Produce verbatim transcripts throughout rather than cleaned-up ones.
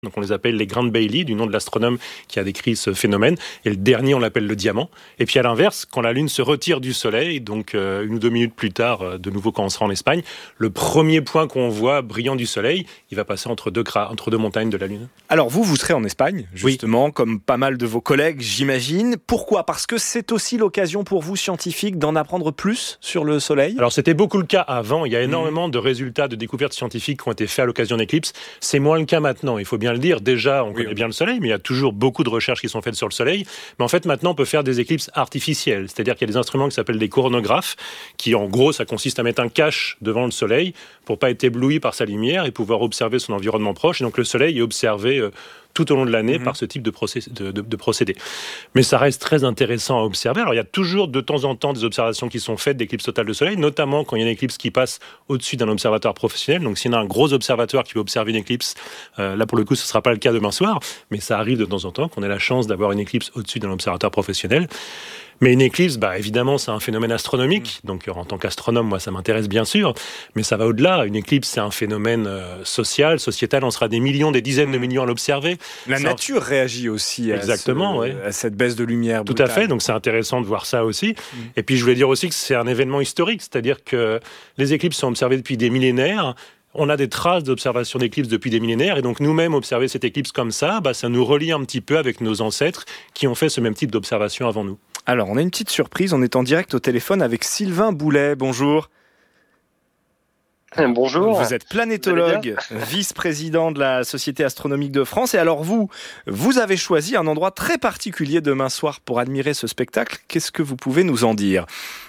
Donc on les appelle les Grant Bailey, du nom de l'astronome qui a décrit ce phénomène. Et le dernier, on l'appelle le diamant. Et puis à l'inverse, quand la Lune se retire du Soleil, donc euh, une ou deux minutes plus tard, euh, de nouveau quand on sera en Espagne, le premier point qu'on voit brillant du Soleil, il va passer entre deux, cra- entre deux montagnes de la Lune. Alors vous, vous serez en Espagne, justement, oui. Comme pas mal de vos collègues, j'imagine. Pourquoi ? Parce que c'est aussi l'occasion pour vous, scientifiques, d'en apprendre plus sur le Soleil ? Alors c'était beaucoup le cas avant. Il y a énormément mmh. de résultats de découvertes scientifiques qui ont été faits à l'occasion d'éclipses. C'est moins le cas maintenant, il faut bien le dire. Déjà, on oui, connaît oui. bien le Soleil, mais il y a toujours beaucoup de recherches qui sont faites sur le Soleil. Mais en fait, maintenant, on peut faire des éclipses artificielles. C'est-à-dire qu'il y a des instruments qui s'appellent des coronographes, qui, en gros, ça consiste à mettre un cache devant le Soleil pour pas être ébloui par sa lumière et pouvoir observer son environnement proche. Et donc, le Soleil est observé euh, tout au long de l'année mmh. par ce type de, procé- de, de, de procédé. Mais ça reste très intéressant à observer. Alors, il y a toujours de temps en temps des observations qui sont faites d'éclipses totales de Soleil, notamment quand il y a une éclipse qui passe au-dessus d'un observatoire professionnel. Donc, s'il y a un gros observatoire qui veut observer une éclipse, euh, là, pour le coup, ce ne sera pas le cas demain soir, mais ça arrive de temps en temps qu'on ait la chance d'avoir une éclipse au-dessus d'un observatoire professionnel. Mais une éclipse, bah, évidemment, c'est un phénomène astronomique. Donc, en tant qu'astronome, moi, ça m'intéresse bien sûr. Mais ça va au-delà. Une éclipse, c'est un phénomène euh, social, sociétal. On sera des millions, des dizaines de millions à l'observer. La c'est nature un... réagit aussi à, Exactement, ce, ouais. à cette baisse de lumière Tout brutale. à fait. Donc, c'est intéressant de voir ça aussi. Mmh. Et puis, je voulais dire aussi que c'est un événement historique. C'est-à-dire que les éclipses sont observées depuis des millénaires. On a des traces d'observation d'éclipses depuis des millénaires, et donc nous-mêmes observer cette éclipse comme ça, bah, ça nous relie un petit peu avec nos ancêtres qui ont fait ce même type d'observation avant nous. Alors, on a une petite surprise, on est en direct au téléphone avec Sylvain Boulet, bonjour. Bonjour. Vous êtes planétologue, vice-président de la Société astronomique de France, et alors vous, vous avez choisi un endroit très particulier demain soir pour admirer ce spectacle. Qu'est-ce que vous pouvez nous en dire ?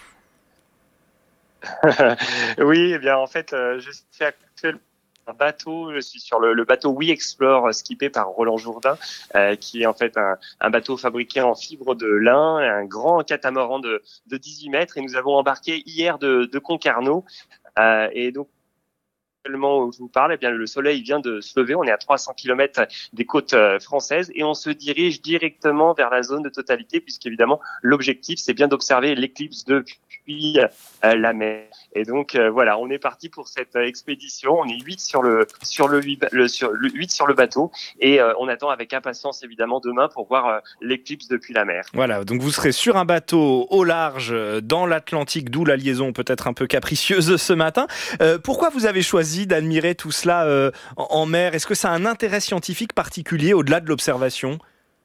Oui, eh bien en fait, euh, je suis actuellement un bateau, je suis sur le, le bateau We Explore, skippé par Roland Jourdain, euh, qui est en fait un, un bateau fabriqué en fibre de lin, un grand catamaran de, de dix-huit mètres, et nous avons embarqué hier de, de Concarneau, euh, et donc actuellement où je vous parle, eh bien le soleil vient de se lever, on est à trois cents kilomètres des côtes françaises et on se dirige directement vers la zone de totalité, puisqu'évidemment l'objectif c'est bien d'observer l'éclipse depuis euh, la mer. Et donc euh, voilà, on est parti pour cette euh, expédition. On est huit sur le sur le, le sur le huit sur le bateau et euh, on attend avec impatience évidemment demain pour voir euh, l'éclipse depuis la mer. Voilà, donc vous serez sur un bateau au large dans l'Atlantique, d'où la liaison peut-être un peu capricieuse ce matin. Euh, pourquoi vous avez choisi d'admirer tout cela euh, en, en mer ? Est-ce que ça a un intérêt scientifique particulier au-delà de l'observation ?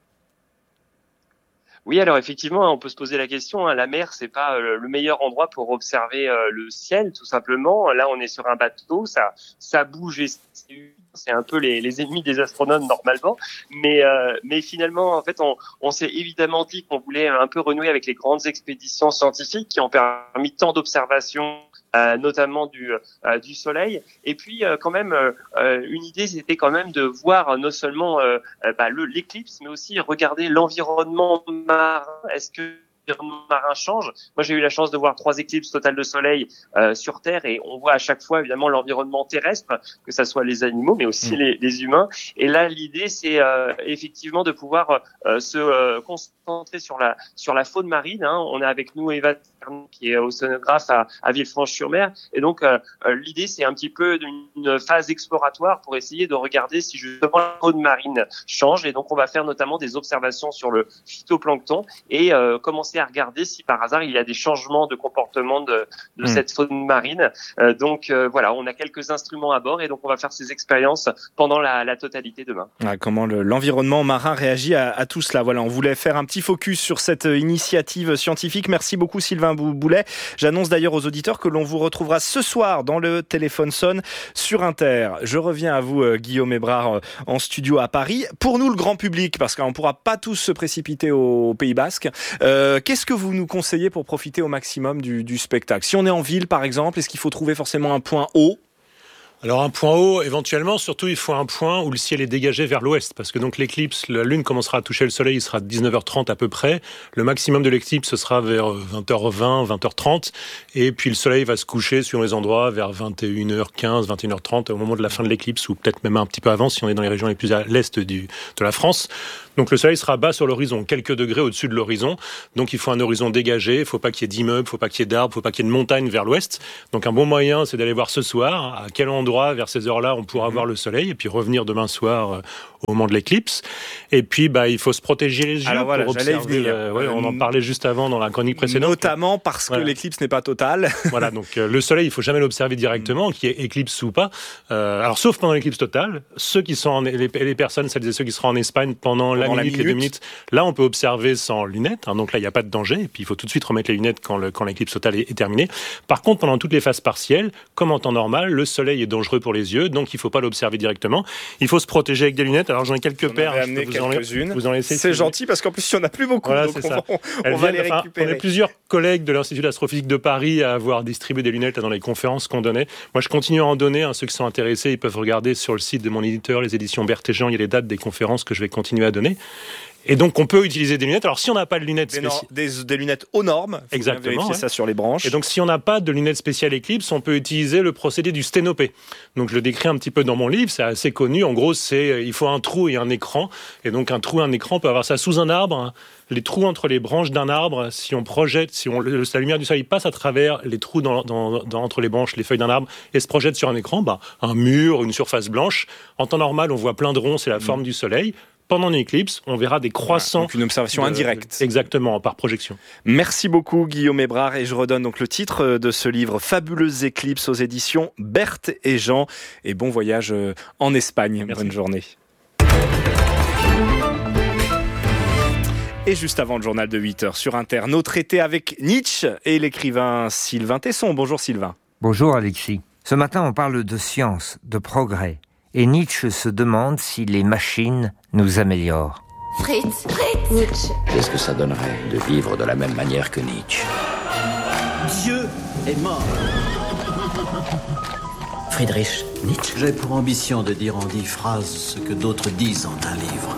Oui, alors effectivement, on peut se poser la question. Hein, la mer, c'est pas euh, le meilleur endroit pour observer euh, le ciel, tout simplement. Là, on est sur un bateau, ça, ça bouge et c'est un peu les, les ennemis des astronomes normalement. Mais, euh, mais finalement, en fait, on, on s'est évidemment dit qu'on voulait un peu renouer avec les grandes expéditions scientifiques qui ont permis tant d'observations, euh, notamment du, euh, du Soleil. Et puis, euh, quand même, euh, une idée, c'était quand même de voir non seulement euh, bah, le, l'éclipse, mais aussi regarder l'environnement marin. Est-ce que l'environnement marin change ? Moi, j'ai eu la chance de voir trois éclipses totales de soleil euh, sur Terre et on voit à chaque fois, évidemment, l'environnement terrestre, que ça soit les animaux, mais aussi mmh. les, les humains. Et là, l'idée, c'est euh, effectivement de pouvoir euh, se euh, concentrer sur la sur la faune marine. Hein. On est avec nous Eva qui est océanographe à, à Villefranche-sur-Mer. Et donc, euh, l'idée, c'est un petit peu une phase exploratoire pour essayer de regarder si justement la faune marine change. Et donc, on va faire notamment des observations sur le phytoplancton et euh, commencer à regarder si par hasard il y a des changements de comportement de, de mmh. cette faune marine. Euh, donc, euh, voilà, on a quelques instruments à bord et donc on va faire ces expériences pendant la, la totalité demain. Ah, comment le, l'environnement marin réagit à, à tout cela. Voilà, on voulait faire un petit focus sur cette initiative scientifique. Merci beaucoup, Sylvain Boulet. J'annonce d'ailleurs aux auditeurs que l'on vous retrouvera ce soir dans le Téléphone sonne sur Inter. Je reviens à vous, euh, Guillaume Hébrard, en studio à Paris. Pour nous, le grand public, parce qu'on ne pourra pas tous se précipiter au Pays Basque, euh, qu'est-ce que vous nous conseillez pour profiter au maximum du, du spectacle ? Si on est en ville, par exemple, est-ce qu'il faut trouver forcément un point haut ? Alors un point haut, éventuellement, surtout il faut un point où le ciel est dégagé vers l'ouest, parce que donc l'éclipse, la Lune commencera à toucher le Soleil, il sera dix-neuf heures trente à peu près, le maximum de l'éclipse ce sera vers vingt heures vingt, vingt heures trente, et puis le Soleil va se coucher sur les endroits vers vingt et une heures quinze, vingt et une heures trente, au moment de la fin de l'éclipse, ou peut-être même un petit peu avant si on est dans les régions les plus à l'est du, de la France. Donc le soleil sera bas sur l'horizon, quelques degrés au-dessus de l'horizon. Donc il faut un horizon dégagé, il ne faut pas qu'il y ait d'immeubles, il ne faut pas qu'il y ait d'arbres, il ne faut pas qu'il y ait de montagnes vers l'ouest. Donc un bon moyen, c'est d'aller voir ce soir à quel endroit, vers ces heures-là, on pourra mmh. voir le soleil, et puis revenir demain soir euh, au moment de l'éclipse. Et puis bah, il faut se protéger les yeux. Alors voilà, pour observer. Le... Ouais, on en parlait juste avant dans la chronique précédente. Notamment parce voilà. que l'éclipse n'est pas totale. Voilà, donc euh, le soleil, il ne faut jamais l'observer directement, qu'il y ait éclipse ou pas. Euh, alors sauf pendant l'éclipse totale, ceux qui sont en, les, les personnes, celles et ceux qui seront en Espagne pendant, pendant la, minute, la minute, les deux minutes, là on peut observer sans lunettes, hein, donc là il n'y a pas de danger, et puis il faut tout de suite remettre les lunettes quand, le, quand l'éclipse totale est, est terminée. Par contre, pendant toutes les phases partielles, comme en temps normal, le soleil est dangereux pour les yeux, donc il ne faut pas l'observer directement. Il faut se protéger avec des lunettes. Alors j'en ai quelques paires, je peux vous en, vous en laisser. C'est gentil parce qu'en plus il n'y en a plus beaucoup, voilà, donc on, va, on, on va les récupérer. On est plusieurs collègues de l'Institut d'astrophysique de Paris à avoir distribué des lunettes là, dans les conférences qu'on donnait. Moi je continue à en donner, hein, ceux qui sont intéressés, ils peuvent regarder sur le site de mon éditeur, les éditions Berthet Jean, il y a les dates des conférences que je vais continuer à donner. Et donc, on peut utiliser des lunettes. Alors, si on n'a pas de lunettes spéciales... Des, des, des lunettes aux normes. Exactement. Vérifier ouais. ça sur les branches. Et donc, si on n'a pas de lunettes spéciales Eclipse, on peut utiliser le procédé du sténopé. Donc, je le décris un petit peu dans mon livre. C'est assez connu. En gros, c'est, il faut un trou et un écran. Et donc, un trou et un écran, on peut avoir ça sous un arbre. Hein. Les trous entre les branches d'un arbre, si on projette, si on, le, la lumière du soleil passe à travers les trous dans, dans, dans, entre les branches, les feuilles d'un arbre, et se projette sur un écran, bah, un mur, une surface blanche. En temps normal, on voit plein de ronds, c'est la mmh. forme du soleil. Pendant une éclipse, on verra des croissants. Voilà, donc une observation de, indirecte. Exactement, par projection. Merci beaucoup Guillaume Hébrard, et je redonne donc le titre de ce livre, Fabuleuse éclipse, aux éditions Berthet et Jean. Et bon voyage en Espagne. Merci. Bonne journée. Et juste avant le journal de huit heures sur Inter, notre été avec Nietzsche et l'écrivain Sylvain Tesson. Bonjour Sylvain. Bonjour Alexis. Ce matin, on parle de science, de progrès. Et Nietzsche se demande si les machines nous améliorent. Fritz, Fritz, Nietzsche. Qu'est-ce que ça donnerait de vivre de la même manière que Nietzsche ? Dieu est mort. Friedrich Nietzsche. J'ai pour ambition de dire en dix phrases ce que d'autres disent en un livre.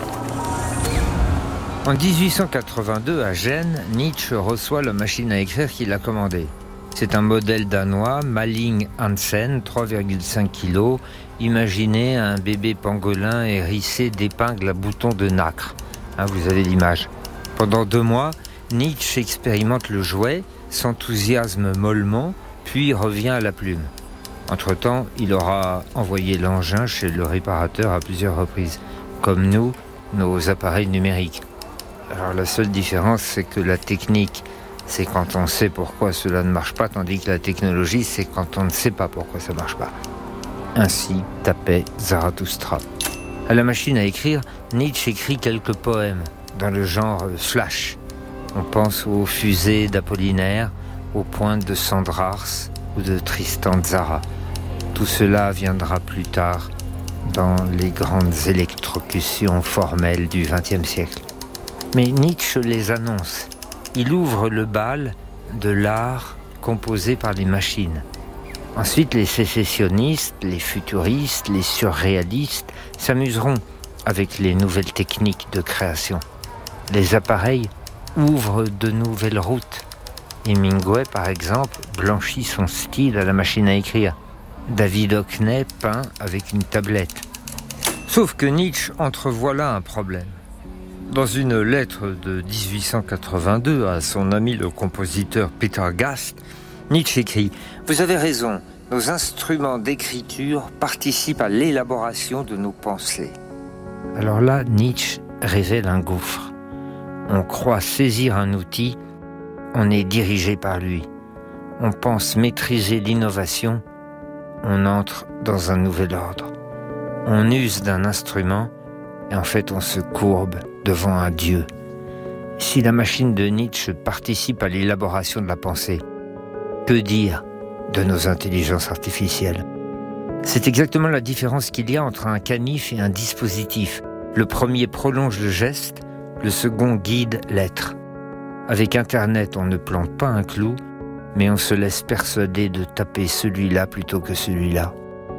En dix-huit cent quatre-vingt-deux, à Gênes, Nietzsche reçoit la machine à écrire qu'il a commandée. C'est un modèle danois, Malling Hansen, trois virgule cinq kilos. Imaginez un bébé pangolin hérissé d'épingles à boutons de nacre. Hein, vous avez l'image. Pendant deux mois, Nietzsche expérimente le jouet, s'enthousiasme mollement, puis revient à la plume. Entre-temps, il aura envoyé l'engin chez le réparateur à plusieurs reprises. Comme nous, nos appareils numériques. Alors la seule différence, c'est que la technique, c'est quand on sait pourquoi cela ne marche pas, tandis que la technologie, c'est quand on ne sait pas pourquoi ça ne marche pas. Ainsi tapait Zarathustra. À la machine à écrire, Nietzsche écrit quelques poèmes dans le genre flash. On pense aux fusées d'Apollinaire, aux pointes de Sandrars ou de Tristan Tzara. Tout cela viendra plus tard dans les grandes électrocutions formelles du vingtième siècle. Mais Nietzsche les annonce. Il ouvre le bal de l'art composé par les machines. Ensuite, les sécessionnistes, les futuristes, les surréalistes s'amuseront avec les nouvelles techniques de création. Les appareils ouvrent de nouvelles routes. Hemingway, par exemple, blanchit son style à la machine à écrire. David Hockney peint avec une tablette. Sauf que Nietzsche entrevoit là un problème. Dans une lettre de dix-huit cent quatre-vingt-deux à son ami le compositeur Peter Gast, Nietzsche écrit « Vous avez raison, nos instruments d'écriture participent à l'élaboration de nos pensées. » Alors là, Nietzsche révèle un gouffre. On croit saisir un outil, on est dirigé par lui. On pense maîtriser l'innovation, on entre dans un nouvel ordre. On use d'un instrument, et en fait on se courbe devant un dieu. Si la machine de Nietzsche participe à l'élaboration de la pensée, que dire de nos intelligences artificielles ? C'est exactement la différence qu'il y a entre un canif et un dispositif. Le premier prolonge le geste, le second guide l'être. Avec Internet, on ne plante pas un clou, mais on se laisse persuader de taper celui-là plutôt que celui-là.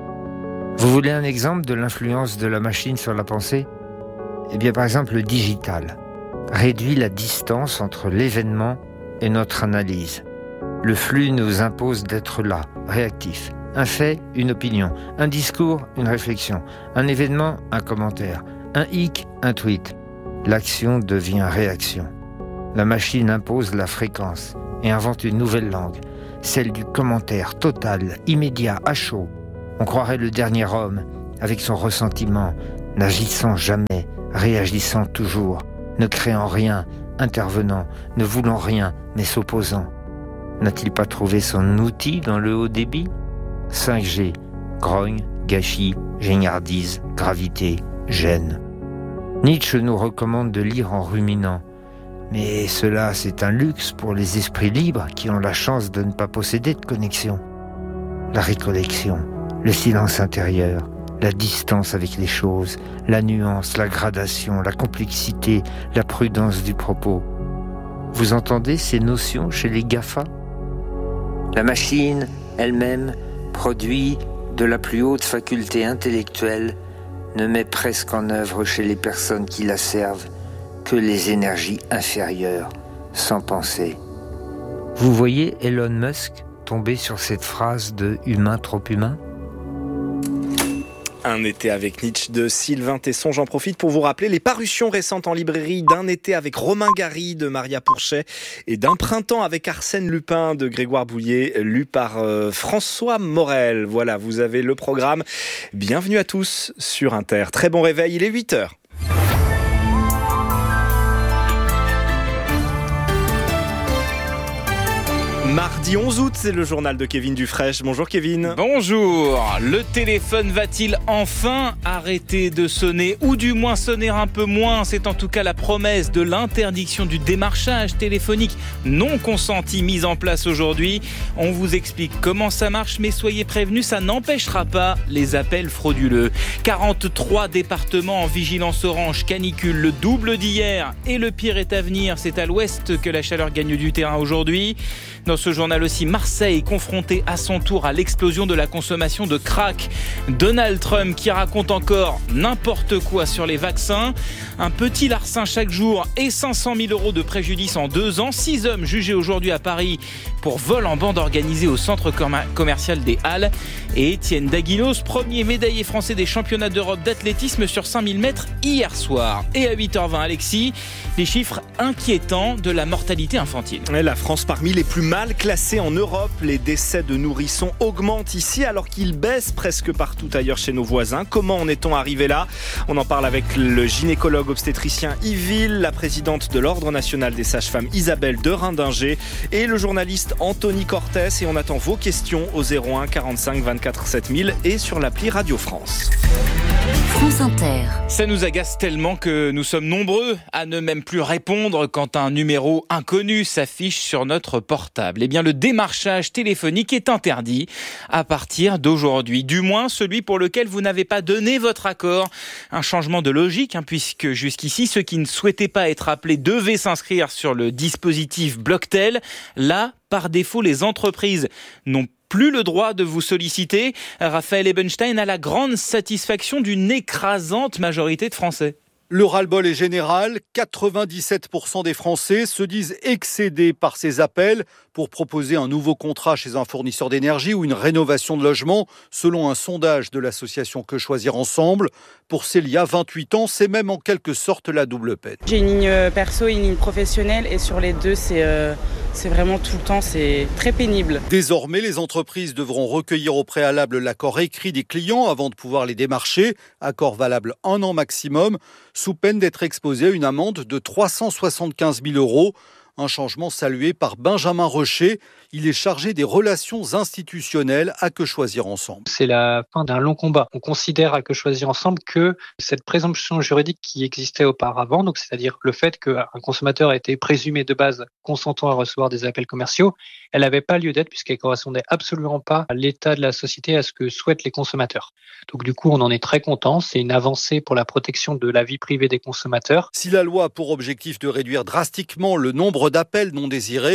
Vous voulez un exemple de l'influence de la machine sur la pensée ? Eh bien, par exemple, le digital réduit la distance entre l'événement et notre analyse. Le flux nous impose d'être là, réactif. Un fait, une opinion. Un discours, une réflexion. Un événement, un commentaire. Un hic, un tweet. L'action devient réaction. La machine impose la fréquence et invente une nouvelle langue, celle du commentaire total, immédiat, à chaud. On croirait le dernier homme, avec son ressentiment, n'agissant jamais, réagissant toujours, ne créant rien, intervenant, ne voulant rien, mais s'opposant. N'a-t-il pas trouvé son outil dans le haut débit ? cinq G, grogne, gâchis, géniardise, gravité, gêne. Nietzsche nous recommande de lire en ruminant. Mais cela, c'est un luxe pour les esprits libres qui ont la chance de ne pas posséder de connexion. La récollection, le silence intérieur, la distance avec les choses, la nuance, la gradation, la complexité, la prudence du propos. Vous entendez ces notions chez les GAFA ? La machine, elle-même, produit de la plus haute faculté intellectuelle, ne met presque en œuvre chez les personnes qui la servent que les énergies inférieures, sans penser. Vous voyez Elon Musk tomber sur cette phrase de « humain trop humain » ? Un été avec Nietzsche de Sylvain Tesson. J'en profite pour vous rappeler les parutions récentes en librairie d'Un été avec Romain Gary de Maria Pourchet et d'Un printemps avec Arsène Lupin de Grégoire Bouillet, lu par euh, François Morel. Voilà, vous avez le programme. Bienvenue à tous sur Inter. Très bon réveil, il est huit heures. Mardi onze août, c'est le journal de Kevin Dufresne. Bonjour Kevin. Bonjour. Le téléphone va-t-il enfin arrêter de sonner, ou du moins sonner un peu moins ? C'est en tout cas la promesse de l'interdiction du démarchage téléphonique non consenti mise en place aujourd'hui. On vous explique comment ça marche, mais soyez prévenus, ça n'empêchera pas les appels frauduleux. quarante-trois départements en vigilance orange canicule, le double d'hier, et le pire est à venir. C'est à l'ouest que la chaleur gagne du terrain aujourd'hui. Dans ce journal aussi, Marseille confronté à son tour à l'explosion de la consommation de crack. Donald Trump qui raconte encore n'importe quoi sur les vaccins. Un petit larcin chaque jour et cinq cent mille euros de préjudice en deux ans. Six hommes jugés aujourd'hui à Paris pour vol en bande organisée au centre commercial des Halles. Et Étienne Daguinos, premier médaillé français des championnats d'Europe d'athlétisme sur cinq mille mètres hier soir. Et à huit heures vingt, Alexis, les chiffres inquiétants de la mortalité infantile. La France parmi les plus mal classés en Europe. Les décès de nourrissons augmentent ici alors qu'ils baissent presque partout ailleurs chez nos voisins. Comment en est-on arrivé là ? On en parle avec le gynécologue obstétricien Yves Ville, la présidente de l'Ordre national des sages-femmes Isabelle de Rindinger et le journaliste Anthony Cortès. Et on attend vos questions au zéro un quarante-cinq vingt-quatre sept mille et sur l'appli Radio France. France Inter. Ça nous agace tellement que nous sommes nombreux à ne même plus répondre quand un numéro inconnu s'affiche sur notre portable. Eh bien, le démarchage téléphonique est interdit à partir d'aujourd'hui. Du moins, celui pour lequel vous n'avez pas donné votre accord. Un changement de logique, hein, puisque jusqu'ici, ceux qui ne souhaitaient pas être appelés devaient s'inscrire sur le dispositif Blocktel. Là, par défaut, les entreprises n'ont plus le droit de vous solliciter. Raphaël Ebenstein a la grande satisfaction d'une écrasante majorité de Français. Le ras-le-bol est général. quatre-vingt-dix-sept pour cent des Français se disent excédés par ces appels pour proposer un nouveau contrat chez un fournisseur d'énergie ou une rénovation de logement, selon un sondage de l'association Que Choisir Ensemble. Pour Célia, vingt-huit ans, c'est même en quelque sorte la double peine. J'ai une ligne perso et une ligne professionnelle et sur les deux, c'est, euh, c'est vraiment tout le temps, c'est très pénible. Désormais, les entreprises devront recueillir au préalable l'accord écrit des clients avant de pouvoir les démarcher, accord valable un an maximum, sous peine d'être exposé à une amende de trois cent soixante-quinze mille euros. Un changement salué par Benjamin Rocher. Il est chargé des relations institutionnelles à Que Choisir Ensemble. C'est la fin d'un long combat. On considère à Que Choisir Ensemble que cette présomption juridique qui existait auparavant, donc c'est-à-dire le fait qu'un consommateur a été présumé de base consentant à recevoir des appels commerciaux, elle n'avait pas lieu d'être puisqu'elle ne correspondait absolument pas à l'état de la société, à ce que souhaitent les consommateurs. Donc du coup, on en est très content. C'est une avancée pour la protection de la vie privée des consommateurs. Si la loi a pour objectif de réduire drastiquement le nombre d'appels non désirés,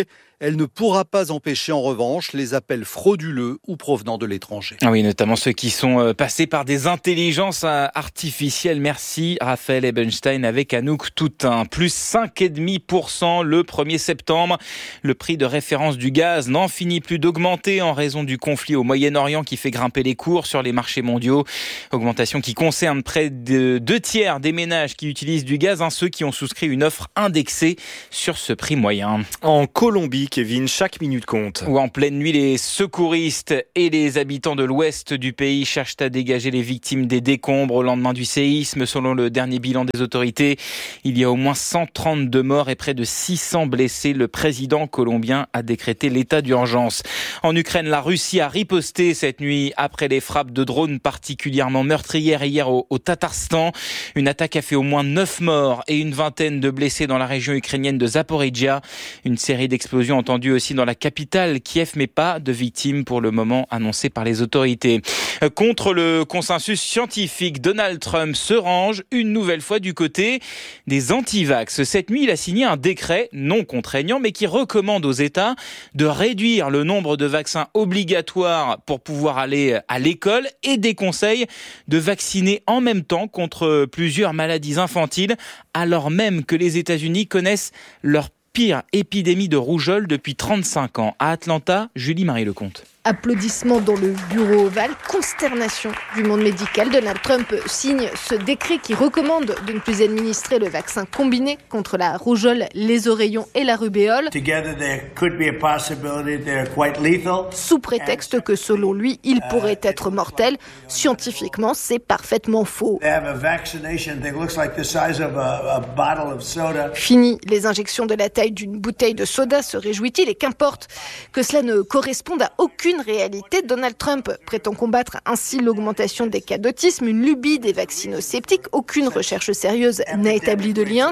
Elle ne pourra pas empêcher en revanche les appels frauduleux ou provenant de l'étranger. Oui, notamment ceux qui sont passés par des intelligences artificielles. Merci Raphaël Ebenstein avec Anouk Toutain. Plus cinq virgule cinq pour cent le premier septembre. Le prix de référence du gaz n'en finit plus d'augmenter en raison du conflit au Moyen-Orient qui fait grimper les cours sur les marchés mondiaux. Augmentation qui concerne près de deux tiers des ménages qui utilisent du gaz, hein, ceux qui ont souscrit une offre indexée sur ce prix moyen. En Colombie, Kevin, chaque minute compte. Où en pleine nuit, les secouristes et les habitants de l'ouest du pays cherchent à dégager les victimes des décombres au lendemain du séisme. Selon le dernier bilan des autorités, il y a au moins cent trente-deux morts et près de six cents blessés. Le président colombien a décrété l'état d'urgence. En Ukraine, la Russie a riposté cette nuit après les frappes de drones particulièrement meurtrières hier au, au Tatarstan. Une attaque a fait au moins neuf morts et une vingtaine de blessés dans la région ukrainienne de Zaporizhia. Une série d'explosions entendues aussi dans la capitale Kiev, mais pas de victimes pour le moment annoncées par les autorités. Contre le consensus scientifique, Donald Trump se range une nouvelle fois du côté des anti-vax. Cette nuit, il a signé un décret non contraignant, mais qui recommande aux États de réduire le nombre de vaccins obligatoires pour pouvoir aller à l'école et déconseille de vacciner en même temps contre plusieurs maladies infantiles, alors même que les États-Unis connaissent leur pire épidémie de rougeole depuis trente-cinq ans. À Atlanta, Julie-Marie Lecomte. Applaudissements dans le bureau ovale, consternation du monde médical. Donald Trump signe ce décret qui recommande de ne plus administrer le vaccin combiné contre la rougeole, les oreillons et la rubéole. Sous prétexte que selon lui, il pourrait être mortel. Scientifiquement, c'est parfaitement faux. Fini les injections de la taille d'une bouteille de soda, se réjouit-il, et qu'importe que cela ne corresponde à aucune réalité. Donald Trump prétend combattre ainsi l'augmentation des cas d'autisme, une lubie des vaccinosceptiques. Aucune recherche sérieuse n'a établi de lien.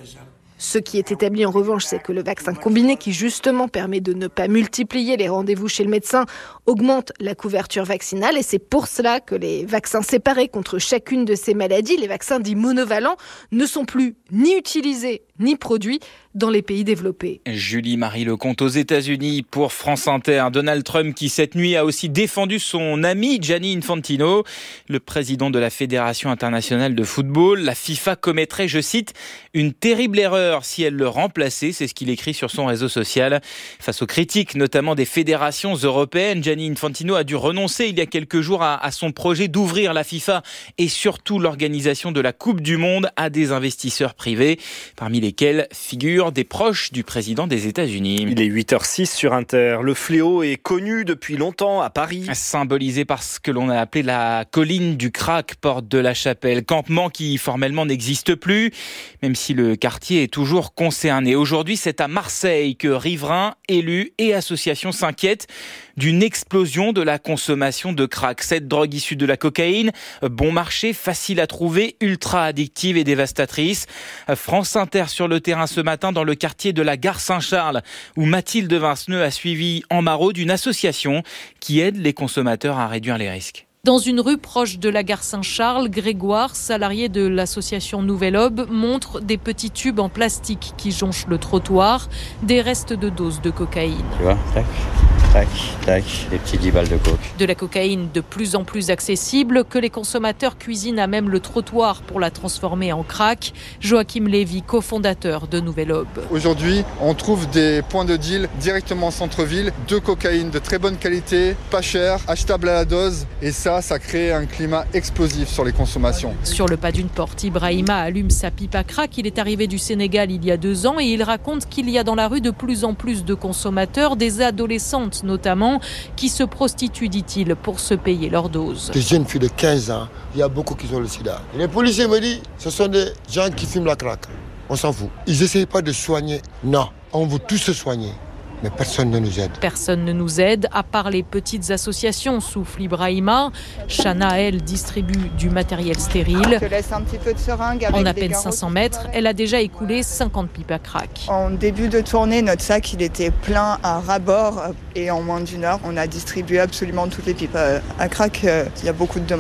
Ce qui est établi en revanche, c'est que le vaccin combiné, qui justement permet de ne pas multiplier les rendez-vous chez le médecin, augmente la couverture vaccinale. Et c'est pour cela que les vaccins séparés contre chacune de ces maladies, les vaccins dits monovalents, ne sont plus ni utilisés ni produits dans les pays développés. Julie-Marie Lecomte aux États-Unis pour France Inter. Donald Trump qui cette nuit a aussi défendu son ami Gianni Infantino, le président de la Fédération internationale de football. La FIFA commettrait, je cite, une terrible erreur si elle le remplaçait. C'est ce qu'il écrit sur son réseau social. Face aux critiques, notamment des fédérations européennes, Gianni Infantino a dû renoncer il y a quelques jours à, à son projet d'ouvrir la FIFA et surtout l'organisation de la Coupe du Monde à des investisseurs privés, parmi lesquels figurent des proches du président des États-Unis. Il est huit heures six sur Inter. Le fléau est connu depuis longtemps à Paris. Symbolisé par ce que l'on a appelé la colline du crack, porte de la Chapelle. Campement qui formellement n'existe plus, même si le quartier est toujours concerné. Aujourd'hui, c'est à Marseille que riverains, élus et associations s'inquiètent d'une explosion de la consommation de crack. Cette drogue issue de la cocaïne, bon marché, facile à trouver, ultra addictive et dévastatrice. France Inter sur le terrain ce matin dans le quartier de la Gare Saint-Charles, où Mathilde Vinceneux a suivi en maraude une association qui aide les consommateurs à réduire les risques. Dans une rue proche de la Gare Saint-Charles, Grégoire, salarié de l'association Nouvelle Aube, montre des petits tubes en plastique qui jonchent le trottoir, des restes de doses de cocaïne. Tu vois, tac, tac, tac, des petits dix balles de coke. De la cocaïne de plus en plus accessible, que les consommateurs cuisinent à même le trottoir pour la transformer en crack. Joachim Lévy, cofondateur de Nouvelle Aube. Aujourd'hui, on trouve des points de deal directement en centre-ville, de cocaïne de très bonne qualité, pas cher, achetable à la dose, et ça, ça crée un climat explosif sur les consommations. Sur le pas d'une porte, Ibrahima allume sa pipe à crack. Il est arrivé du Sénégal il y a deux ans et il raconte qu'il y a dans la rue de plus en plus de consommateurs, des adolescentes notamment, qui se prostituent, dit-il, pour se payer leur dose. Des jeunes filles de quinze ans, il y a beaucoup qui ont le sida. Les policiers me disent, ce sont des gens qui fument la crack. On s'en fout. Ils n'essayent pas de soigner. Non, on veut tous se soigner. Mais personne ne nous aide. Personne ne nous aide, à part les petites associations, souffle Ibrahima. Chana, elle, distribue du matériel stérile. Je te laisse un petit peu de seringue avec en à des peine cinq cents mètres, elle a déjà écoulé cinquante pipes à crack. En début de tournée, notre sac il était plein à ras-bord et en moins d'une heure, on a distribué absolument toutes les pipes à crack. Il y a beaucoup de demandes.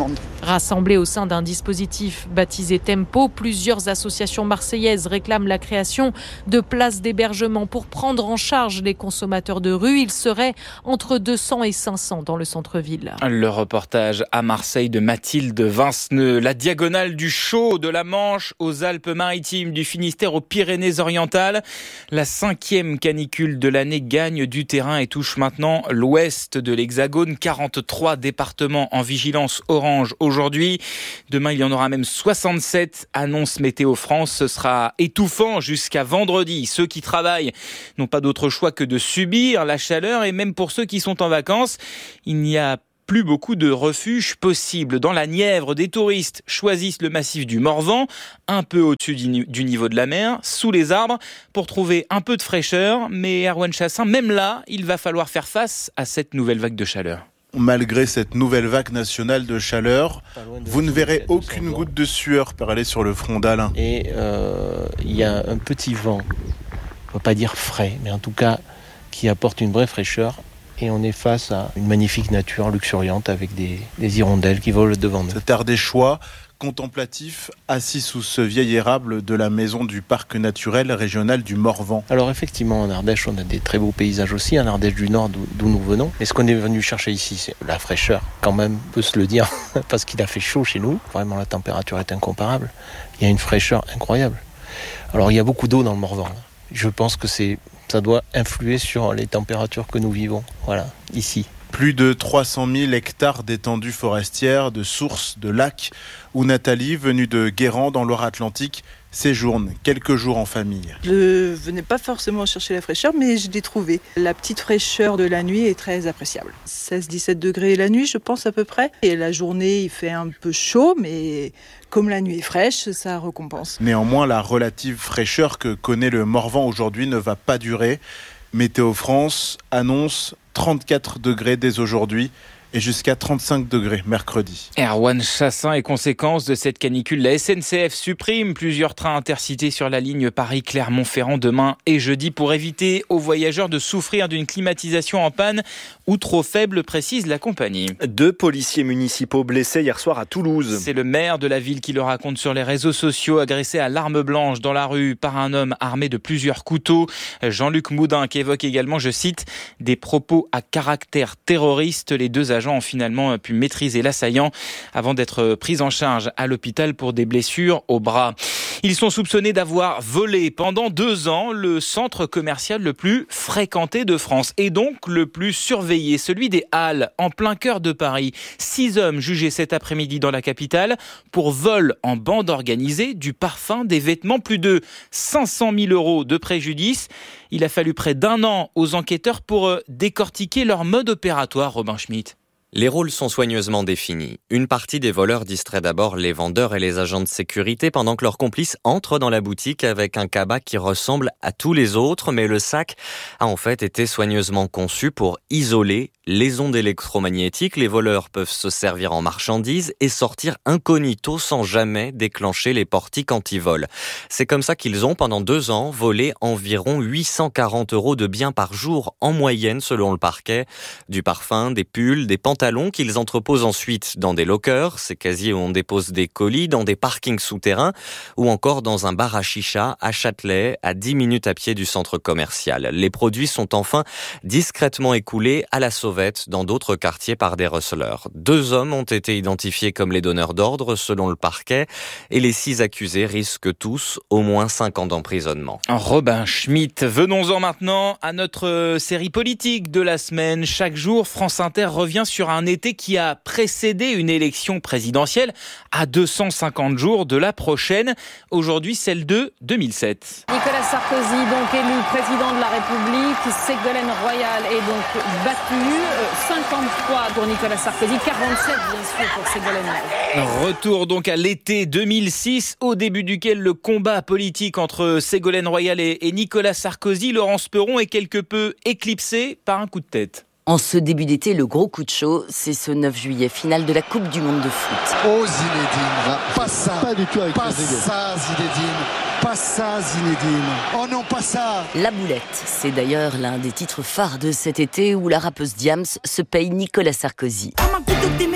Rassemblés au sein d'un dispositif baptisé Tempo, plusieurs associations marseillaises réclament la création de places d'hébergement pour prendre en charge les consommateurs de rue. Il serait entre deux cents et cinq cents dans le centre-ville. Le reportage à Marseille de Mathilde Vinceneux. La diagonale du Chaud, de la Manche aux Alpes-Maritimes, du Finistère aux Pyrénées-Orientales. La cinquième canicule de l'année gagne du terrain et touche maintenant l'ouest de l'Hexagone. quarante-trois départements en vigilance orange aujourd'hui. Demain, il y en aura même soixante-sept. Annonce Météo France. Ce sera étouffant jusqu'à vendredi. Ceux qui travaillent n'ont pas d'autre choix que de subir la chaleur, et même pour ceux qui sont en vacances, il n'y a plus beaucoup de refuges possibles. Dans la Nièvre, des touristes choisissent le massif du Morvan, un peu au-dessus du niveau de la mer, sous les arbres, pour trouver un peu de fraîcheur. Mais Erwan Chassin, même là, il va falloir faire face à cette nouvelle vague de chaleur. Malgré cette nouvelle vague nationale de chaleur, vous ne verrez aucune goutte de sueur perler sur le front d'Alain. Et euh, il y a un petit vent, on ne peut pas dire frais, mais en tout cas qui apporte une vraie fraîcheur. Et on est face à une magnifique nature luxuriante avec des, des hirondelles qui volent devant nous. Cet ardéchois contemplatif, assis sous ce vieil érable de la maison du parc naturel régional du Morvan. Alors effectivement, en Ardèche, on a des très beaux paysages aussi, en Ardèche du Nord d'où, d'où nous venons. Et ce qu'on est venu chercher ici, c'est la fraîcheur, quand même, on peut se le dire, parce qu'il a fait chaud chez nous. Vraiment, la température est incomparable. Il y a une fraîcheur incroyable. Alors il y a beaucoup d'eau dans le Morvan. Là. Je pense que c'est... ça doit influer sur les températures que nous vivons, voilà, ici. Plus de trois cent mille hectares d'étendues forestières, de sources, de lacs, où Nathalie, venue de Guérand dans Loire-Atlantique, séjourne quelques jours en famille. Je venais pas forcément chercher la fraîcheur, mais je l'ai trouvée. La petite fraîcheur de la nuit est très appréciable. seize à dix-sept degrés la nuit, je pense à peu près. Et la journée, il fait un peu chaud, mais comme la nuit est fraîche, ça récompense. Néanmoins, la relative fraîcheur que connaît le Morvan aujourd'hui ne va pas durer. Météo France annonce trente-quatre degrés dès aujourd'hui et jusqu'à trente-cinq degrés mercredi. Erwan Chassin, et conséquence de cette canicule, la S N C F supprime plusieurs trains intercités sur la ligne Paris-Clermont-Ferrand demain et jeudi pour éviter aux voyageurs de souffrir d'une climatisation en panne ou trop faible, précise la compagnie. Deux policiers municipaux blessés hier soir à Toulouse. C'est le maire de la ville qui le raconte sur les réseaux sociaux, agressé à l'arme blanche dans la rue par un homme armé de plusieurs couteaux. Jean-Luc Moudin qui évoque également, je cite, des propos à caractère terroriste. Les deux agents ont finalement pu maîtriser l'assaillant avant d'être pris en charge à l'hôpital pour des blessures au bras. Ils sont soupçonnés d'avoir volé pendant deux ans le centre commercial le plus fréquenté de France et donc le plus surveillé, celui des Halles, en plein cœur de Paris. Six hommes jugés cet après-midi dans la capitale pour vol en bande organisée du parfum, des vêtements, plus de cinq cent mille euros de préjudice. Il a fallu près d'un an aux enquêteurs pour décortiquer leur mode opératoire, Robin Schmitt. Les rôles sont soigneusement définis. Une partie des voleurs distrait d'abord les vendeurs et les agents de sécurité pendant que leurs complices entrent dans la boutique avec un cabas qui ressemble à tous les autres, mais le sac a en fait été soigneusement conçu pour isoler les ondes électromagnétiques. Les voleurs peuvent se servir en marchandises et sortir incognito sans jamais déclencher les portiques anti-vol. C'est comme ça qu'ils ont, pendant deux ans, volé environ huit cent quarante euros de biens par jour en moyenne selon le parquet. Du parfum, des pulls, des pantalons qu'ils entreposent ensuite dans des lockers, ces casiers où on dépose des colis, dans des parkings souterrains ou encore dans un bar à chicha à Châtelet, à dix minutes à pied du centre commercial. Les produits sont enfin discrètement écoulés à la sauvette dans d'autres quartiers par des receleurs. Deux hommes ont été identifiés comme les donneurs d'ordre selon le parquet et les six accusés risquent tous au moins cinq ans d'emprisonnement. Robin Schmitt, venons-en maintenant à notre série politique de la semaine. Chaque jour, France Inter revient sur un été qui a précédé une élection présidentielle à deux cent cinquante jours de la prochaine, aujourd'hui celle de deux mille sept. Nicolas Sarkozy, donc élu président de la République, Ségolène Royal est donc battu, cinquante fois pour Nicolas Sarkozy, quarante-sept bien sûr pour Ségolène Royal. Retour donc à l'été deux mille six, au début duquel le combat politique entre Ségolène Royal et Nicolas Sarkozy, Laurence Perron est quelque peu éclipsé par un coup de tête. En ce début d'été, le gros coup de chaud, c'est ce neuf juillet, finale de la Coupe du Monde de foot. Oh Zinedine, pas ça, pas du tout avec pas ça Zinedine, pas ça Zinedine, oh non pas ça. La boulette, c'est d'ailleurs l'un des titres phares de cet été où la rappeuse Diams se paye Nicolas Sarkozy.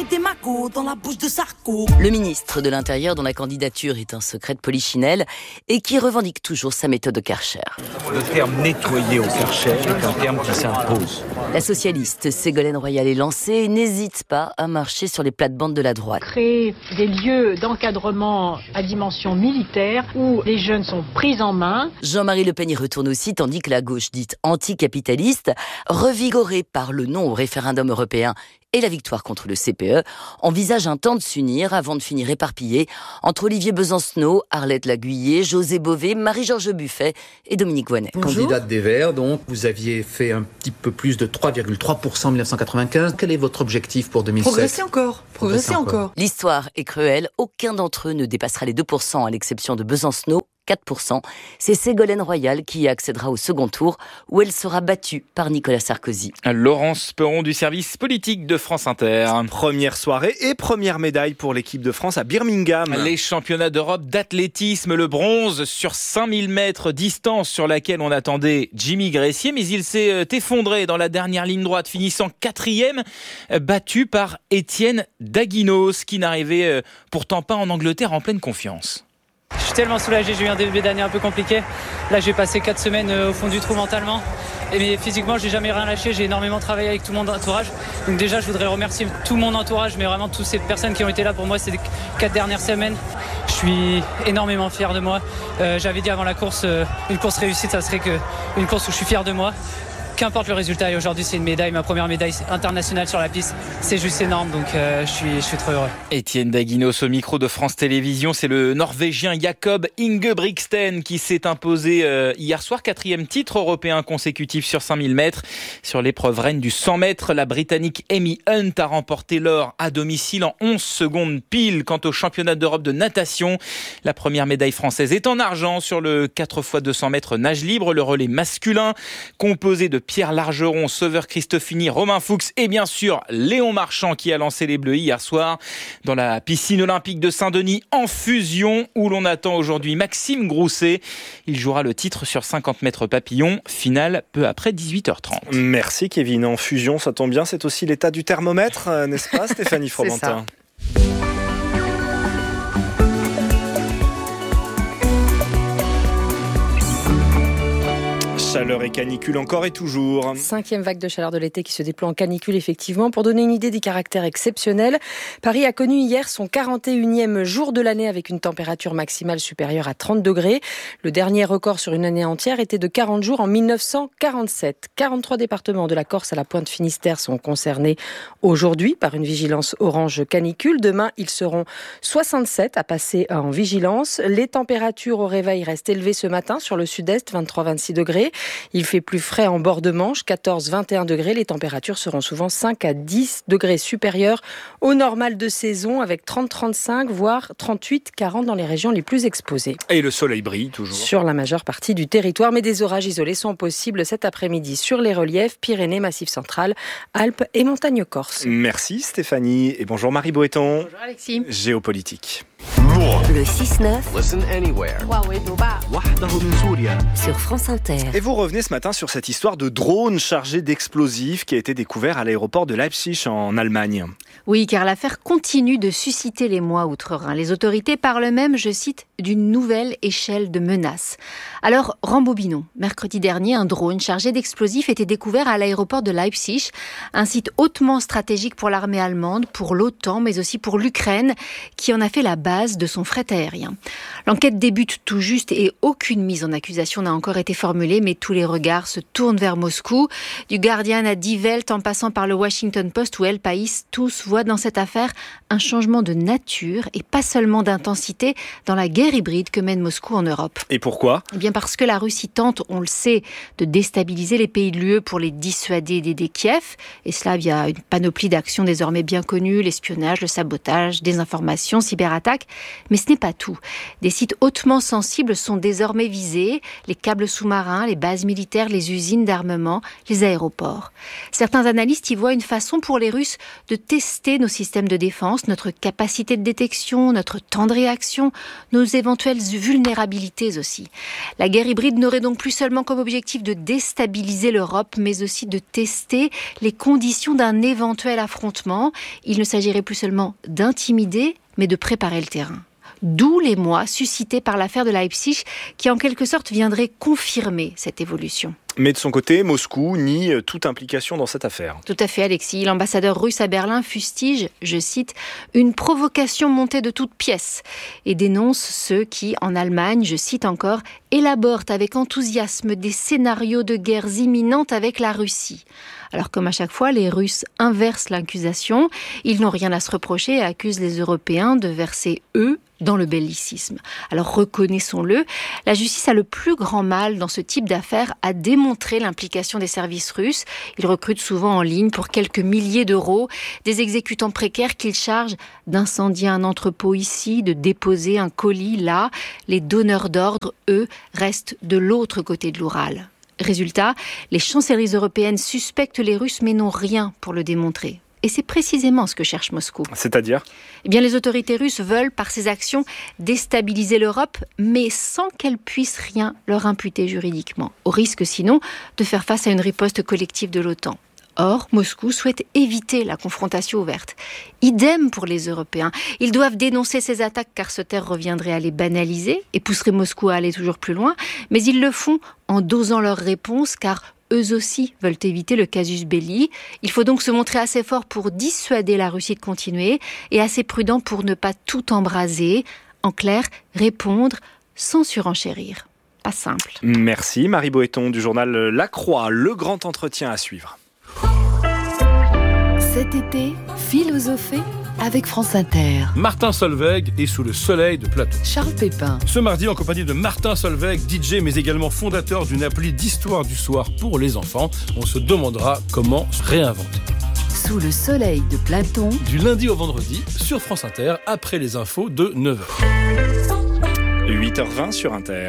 dans la bouche de Sarko. Le ministre de l'Intérieur, dont la candidature est un secret de polichinelle et qui revendique toujours sa méthode Karcher. Le terme nettoyer au Karcher est un terme qui s'impose. La socialiste Ségolène Royal est lancée et n'hésite pas à marcher sur les plates-bandes de la droite. Créer des lieux d'encadrement à dimension militaire où les jeunes sont pris en main. Jean-Marie Le Pen y retourne aussi, tandis que la gauche dite anticapitaliste, revigorée par le non au référendum européen et la victoire contre le C P E, envisage un temps de s'unir avant de finir éparpillé entre Olivier Besancenot, Arlette Laguiller, José Bové, Marie-Georges Buffet et Dominique Voynet. Candidate des Verts, donc, vous aviez fait un petit peu plus de trois virgule trois pour cent en dix-neuf cent quatre-vingt-quinze. Quel est votre objectif pour deux mille sept ? Progresser encore, progresser encore. L'histoire est cruelle, aucun d'entre eux ne dépassera les deux pour cent à l'exception de Besancenot, quatre pour cent. C'est Ségolène Royal qui y accédera au second tour où elle sera battue par Nicolas Sarkozy. Laurence Perron du service politique de France Inter. Première soirée et première médaille pour l'équipe de France à Birmingham. Les championnats d'Europe d'athlétisme, le bronze sur cinq mille mètres, distance sur laquelle on attendait Jimmy Gressier, mais il s'est effondré dans la dernière ligne droite, finissant quatrième, battu par Étienne Daguinos, qui n'arrivait pourtant pas en Angleterre en pleine confiance. Je suis tellement soulagé, j'ai eu un début d'année un peu compliqué. Là, j'ai passé quatre semaines au fond du trou mentalement. Et mais physiquement, j'ai jamais rien lâché, j'ai énormément travaillé avec tout mon entourage. Donc déjà, je voudrais remercier tout mon entourage, mais vraiment toutes ces personnes qui ont été là pour moi ces quatre dernières semaines. Je suis énormément fier de moi. Euh, j'avais dit avant la course, euh, une course réussite, ça serait que une course où je suis fier de moi. Qu'importe le résultat, et aujourd'hui c'est une médaille, ma première médaille internationale sur la piste, c'est juste énorme, donc euh, je suis, je suis trop heureux. Étienne Daguinos au micro de France Télévisions, c'est le Norvégien Jakob Ingebrigtsen qui s'est imposé euh, hier soir, quatrième titre européen consécutif sur cinq mille mètres. Sur l'épreuve reine du cent mètres, la Britannique Amy Hunt a remporté l'or à domicile en onze secondes pile. Quant au championnat d'Europe de natation, la première médaille française est en argent sur le quatre fois deux cents mètres nage libre, le relais masculin, composé de Pierre Largeron, Sauveur Christofini, Romain Fuchs et bien sûr Léon Marchand qui a lancé les Bleus hier soir dans la piscine olympique de Saint-Denis en fusion où l'on attend aujourd'hui Maxime Grousset. Il jouera le titre sur cinquante mètres papillon, finale peu après dix-huit heures trente. Merci Kevin. En fusion, ça tombe bien, c'est aussi l'état du thermomètre, n'est-ce pas Stéphanie Fromentin? Chaleur et canicule encore et toujours. Cinquième vague de chaleur de l'été qui se déploie en canicule, effectivement. Pour donner une idée des caractères exceptionnels, Paris a connu hier son quarante et unième jour de l'année avec une température maximale supérieure à trente degrés. Le dernier record sur une année entière était de quarante jours en mille neuf cent quarante-sept. quarante-trois départements de la Corse à la pointe Finistère sont concernés aujourd'hui par une vigilance orange canicule. Demain, ils seront soixante-sept à passer en vigilance. Les températures au réveil restent élevées ce matin sur le sud-est, vingt-trois à vingt-six degrés. Il fait plus frais en bord de Manche, quatorze à vingt et un degrés. Les températures seront souvent cinq à dix degrés supérieures au normal de saison, avec trente à trente-cinq, voire trente-huit à quarante dans les régions les plus exposées. Et le soleil brille toujours sur la majeure partie du territoire, mais des orages isolés sont possibles cet après-midi sur les reliefs Pyrénées, Massif central, Alpes et montagnes corse. Merci Stéphanie et bonjour Marie Boéton. Bonjour Alexis. Géopolitique. Le six neuf. Listen anywhere. Sur France Inter. Et vous revenez ce matin sur cette histoire de drone chargé d'explosifs qui a été découvert à l'aéroport de Leipzig en Allemagne. Oui, car l'affaire continue de susciter l'émoi outre-Rhin. Les autorités parlent même, je cite, d'une nouvelle échelle de menaces. Alors, rembobinons. Mercredi dernier, un drone chargé d'explosifs était découvert à l'aéroport de Leipzig, un site hautement stratégique pour l'armée allemande, pour l'OTAN, mais aussi pour l'Ukraine, qui en a fait la base de son fret aérien. L'enquête débute tout juste et aucune mise en accusation n'a encore été formulée, mais tous les regards se tournent vers Moscou. Du Guardian à Die Welt, en passant par le Washington Post ou El País, tous voient dans cette affaire un changement de nature et pas seulement d'intensité dans la guerre hybride que mène Moscou en Europe. Et pourquoi ? Eh bien parce que la Russie tente, on le sait, de déstabiliser les pays de l'U E pour les dissuader d'aider Kiev, et cela via une panoplie d'actions désormais bien connues, l'espionnage, le sabotage, désinformation, cyberattaques. Mais ce n'est pas tout. Des sites hautement sensibles sont désormais visés, les câbles sous-marins, les bases militaires, les usines d'armement, les aéroports. Certains analystes y voient une façon pour les Russes de tester nos systèmes de défense, notre capacité de détection, notre temps de réaction, nos les éventuelles vulnérabilités aussi. La guerre hybride n'aurait donc plus seulement comme objectif de déstabiliser l'Europe, mais aussi de tester les conditions d'un éventuel affrontement. Il ne s'agirait plus seulement d'intimider, mais de préparer le terrain. D'où les mois suscités par l'affaire de Leipzig, qui en quelque sorte viendrait confirmer cette évolution. Mais de son côté, Moscou nie toute implication dans cette affaire. Tout à fait, Alexis. L'ambassadeur russe à Berlin fustige, je cite, « une provocation montée de toutes pièces » et dénonce ceux qui, en Allemagne, je cite encore, « élaborent avec enthousiasme des scénarios de guerres imminentes avec la Russie ». Alors comme à chaque fois, les Russes inversent l'accusation. Ils n'ont rien à se reprocher et accusent les Européens de verser, eux, dans le bellicisme. Alors reconnaissons-le, la justice a le plus grand mal dans ce type d'affaires à démontrer l'implication des services russes. Ils recrutent souvent en ligne pour quelques milliers d'euros des exécutants précaires qu'ils chargent d'incendier un entrepôt ici, de déposer un colis là. Les donneurs d'ordre, eux, restent de l'autre côté de l'Oural. Résultat, les chancelleries européennes suspectent les Russes mais n'ont rien pour le démontrer. Et c'est précisément ce que cherche Moscou. C'est-à-dire ? Eh bien, les autorités russes veulent, par ces actions, déstabiliser l'Europe, mais sans qu'elles puissent rien leur imputer juridiquement, au risque sinon de faire face à une riposte collective de l'OTAN. Or, Moscou souhaite éviter la confrontation ouverte. Idem pour les Européens. Ils doivent dénoncer ces attaques car se taire reviendrait à les banaliser et pousserait Moscou à aller toujours plus loin. Mais ils le font en dosant leurs réponses car eux aussi veulent éviter le casus belli. Il faut donc se montrer assez fort pour dissuader la Russie de continuer et assez prudent pour ne pas tout embraser. En clair, répondre sans surenchérir. Pas simple. Merci Marie Boéton du journal La Croix. Le grand entretien à suivre. Cet été, philosophez avec France Inter. Martin Solveig est sous le soleil de Platon. Charles Pépin. Ce mardi, en compagnie de Martin Solveig, D J, mais également fondateur d'une appli d'histoire du soir pour les enfants, on se demandera comment se réinventer. Sous le soleil de Platon. Du lundi au vendredi, sur France Inter, après les infos de neuf heures. huit heures vingt sur Inter.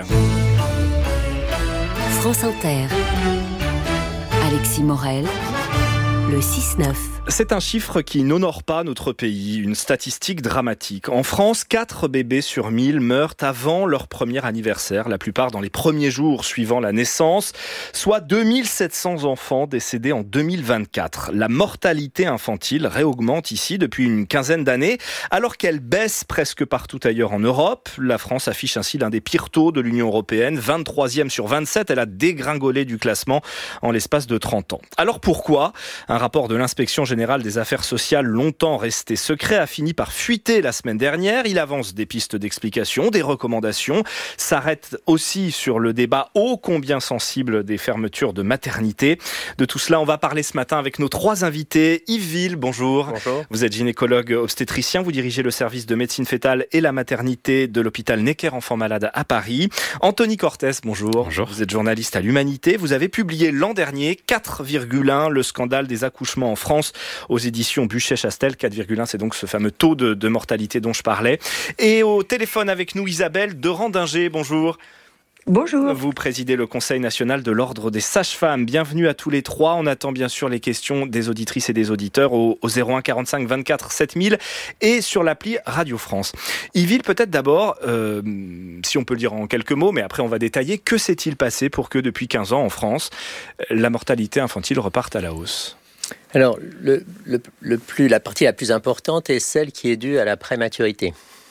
France Inter. Alexis Morel. Le six neuf. C'est un chiffre qui n'honore pas notre pays, une statistique dramatique. En France, quatre bébés sur mille meurent avant leur premier anniversaire, la plupart dans les premiers jours suivant la naissance, soit deux mille sept cents enfants décédés en deux mille vingt-quatre. La mortalité infantile réaugmente ici depuis une quinzaine d'années, alors qu'elle baisse presque partout ailleurs en Europe. La France affiche ainsi l'un des pires taux de l'Union européenne, vingt-troisième sur vingt-sept. Elle a dégringolé du classement en l'espace de trente ans. Alors pourquoi ? Un rapport de l'inspection générale des affaires sociales, longtemps resté secret, a fini par fuiter la semaine dernière. Il avance des pistes d'explication, des recommandations, s'arrête aussi sur le débat ô combien sensible des fermetures de maternité. De tout cela, on va parler ce matin avec nos trois invités. Yves Ville, bonjour. Bonjour. Vous êtes gynécologue obstétricien, vous dirigez le service de médecine fétale et la maternité de l'hôpital Necker Enfants Malades à Paris. Anthony Cortès, bonjour. Bonjour. Vous êtes journaliste à l'Humanité. Vous avez publié l'an dernier quatre virgule un, le scandale des accouchements en France, aux éditions Buchet-Chastel. Quatre virgule un, c'est donc ce fameux taux de, de mortalité dont je parlais. Et au téléphone avec nous, Isabelle de Randinger, bonjour. Bonjour. Vous présidez le Conseil national de l'Ordre des sages-femmes. Bienvenue à tous les trois. On attend bien sûr les questions des auditrices et des auditeurs au, au zéro un quarante-cinq vingt-quatre sept mille et sur l'appli Radio France. Yves, peut-être d'abord, euh, si on peut le dire en quelques mots, mais après on va détailler, que s'est-il passé pour que depuis quinze ans en France, la mortalité infantile reparte à la hausse ? Alors, le, le, le plus, la partie la plus importante est celle qui est due à la prématurité.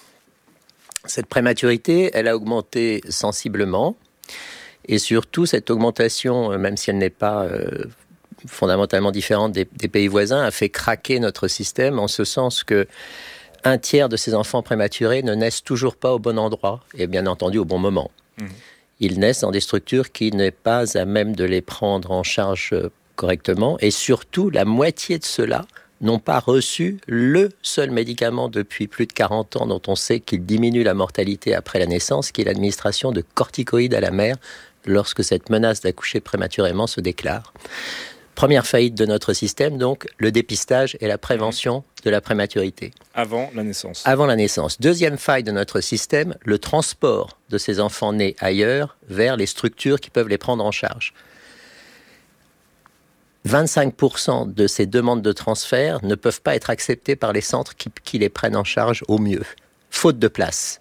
Cette prématurité, elle a augmenté sensiblement. Et surtout, cette augmentation, même si elle n'est pas euh, fondamentalement différente des, des pays voisins, a fait craquer notre système en ce sens que un tiers de ces enfants prématurés ne naissent toujours pas au bon endroit et bien entendu au bon moment. Mmh. Ils naissent dans des structures qui n'est pas à même de les prendre en charge correctement, et surtout la moitié de ceux-là n'ont pas reçu le seul médicament depuis plus de quarante ans dont on sait qu'il diminue la mortalité après la naissance, qui est l'administration de corticoïdes à la mère lorsque cette menace d'accoucher prématurément se déclare. Première faillite de notre système, donc, le dépistage et la prévention de la prématurité. Avant la naissance. Avant la naissance. Deuxième faille de notre système, le transport de ces enfants nés ailleurs vers les structures qui peuvent les prendre en charge. vingt-cinq pour cent de ces demandes de transfert ne peuvent pas être acceptées par les centres qui, qui les prennent en charge au mieux, faute de place.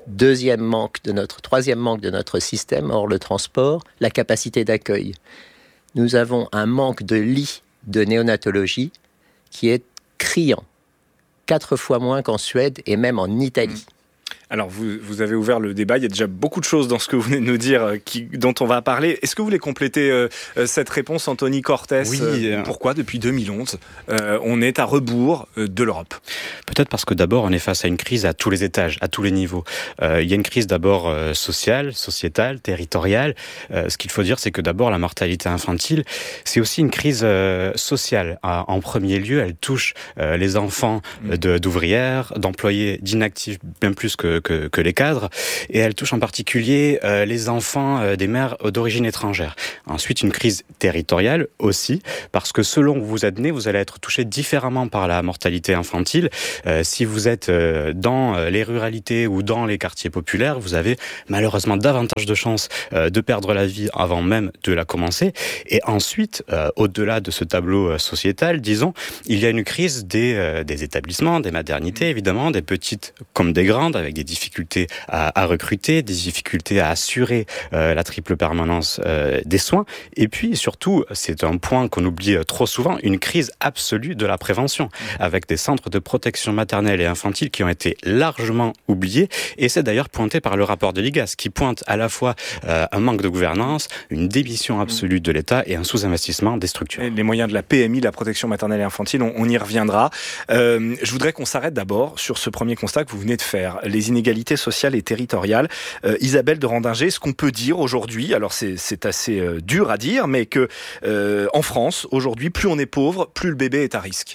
Deuxième manque de notre, troisième manque de notre système, hors le transport, la capacité d'accueil. Nous avons un manque de lits de néonatologie qui est criant. Quatre fois moins qu'en Suède et même en Italie. Alors, vous, vous avez ouvert le débat. Il y a déjà beaucoup de choses dans ce que vous venez de nous dire euh, qui, dont on va parler. Est-ce que vous voulez compléter euh, cette réponse, Anthony Cortès ? Oui. Euh, pourquoi, depuis deux mille onze, euh, on est à rebours euh, de l'Europe ? Peut-être parce que d'abord, on est face à une crise à tous les étages, à tous les niveaux. Euh, il y a une crise d'abord euh, sociale, sociétale, territoriale. Euh, ce qu'il faut dire, c'est que d'abord, la mortalité infantile, c'est aussi une crise euh, sociale. Euh, en premier lieu, elle touche euh, les enfants de, d'ouvrières, d'employés, d'inactifs, bien plus que Que, que les cadres, et elle touche en particulier euh, les enfants euh, des mères d'origine étrangère. Ensuite, une crise territoriale aussi, parce que selon où vous êtes né, vous allez être touché différemment par la mortalité infantile. Euh, si vous êtes euh, dans les ruralités ou dans les quartiers populaires, vous avez malheureusement davantage de chances euh, de perdre la vie avant même de la commencer. Et ensuite, euh, au-delà de ce tableau sociétal, disons, il y a une crise des, euh, des établissements, des maternités, évidemment, des petites comme des grandes, avec des difficultés à, à recruter, des difficultés à assurer euh, la triple permanence euh, des soins. Et puis surtout, c'est un point qu'on oublie trop souvent, une crise absolue de la prévention, avec des centres de protection maternelle et infantile qui ont été largement oubliés. Et c'est d'ailleurs pointé par le rapport de l'I G A S, qui pointe à la fois euh, un manque de gouvernance, une démission absolue de l'État et un sous-investissement des structures. Les moyens de la P M I, la protection maternelle et infantile, on, on y reviendra. Euh, je voudrais qu'on s'arrête d'abord sur ce premier constat que vous venez de faire. Les inégalités sociales et territoriales. Euh, Isabelle de Randinger, ce qu'on peut dire aujourd'hui, alors c'est, c'est assez euh, dur à dire, mais que euh, en France, aujourd'hui, plus on est pauvre, plus le bébé est à risque.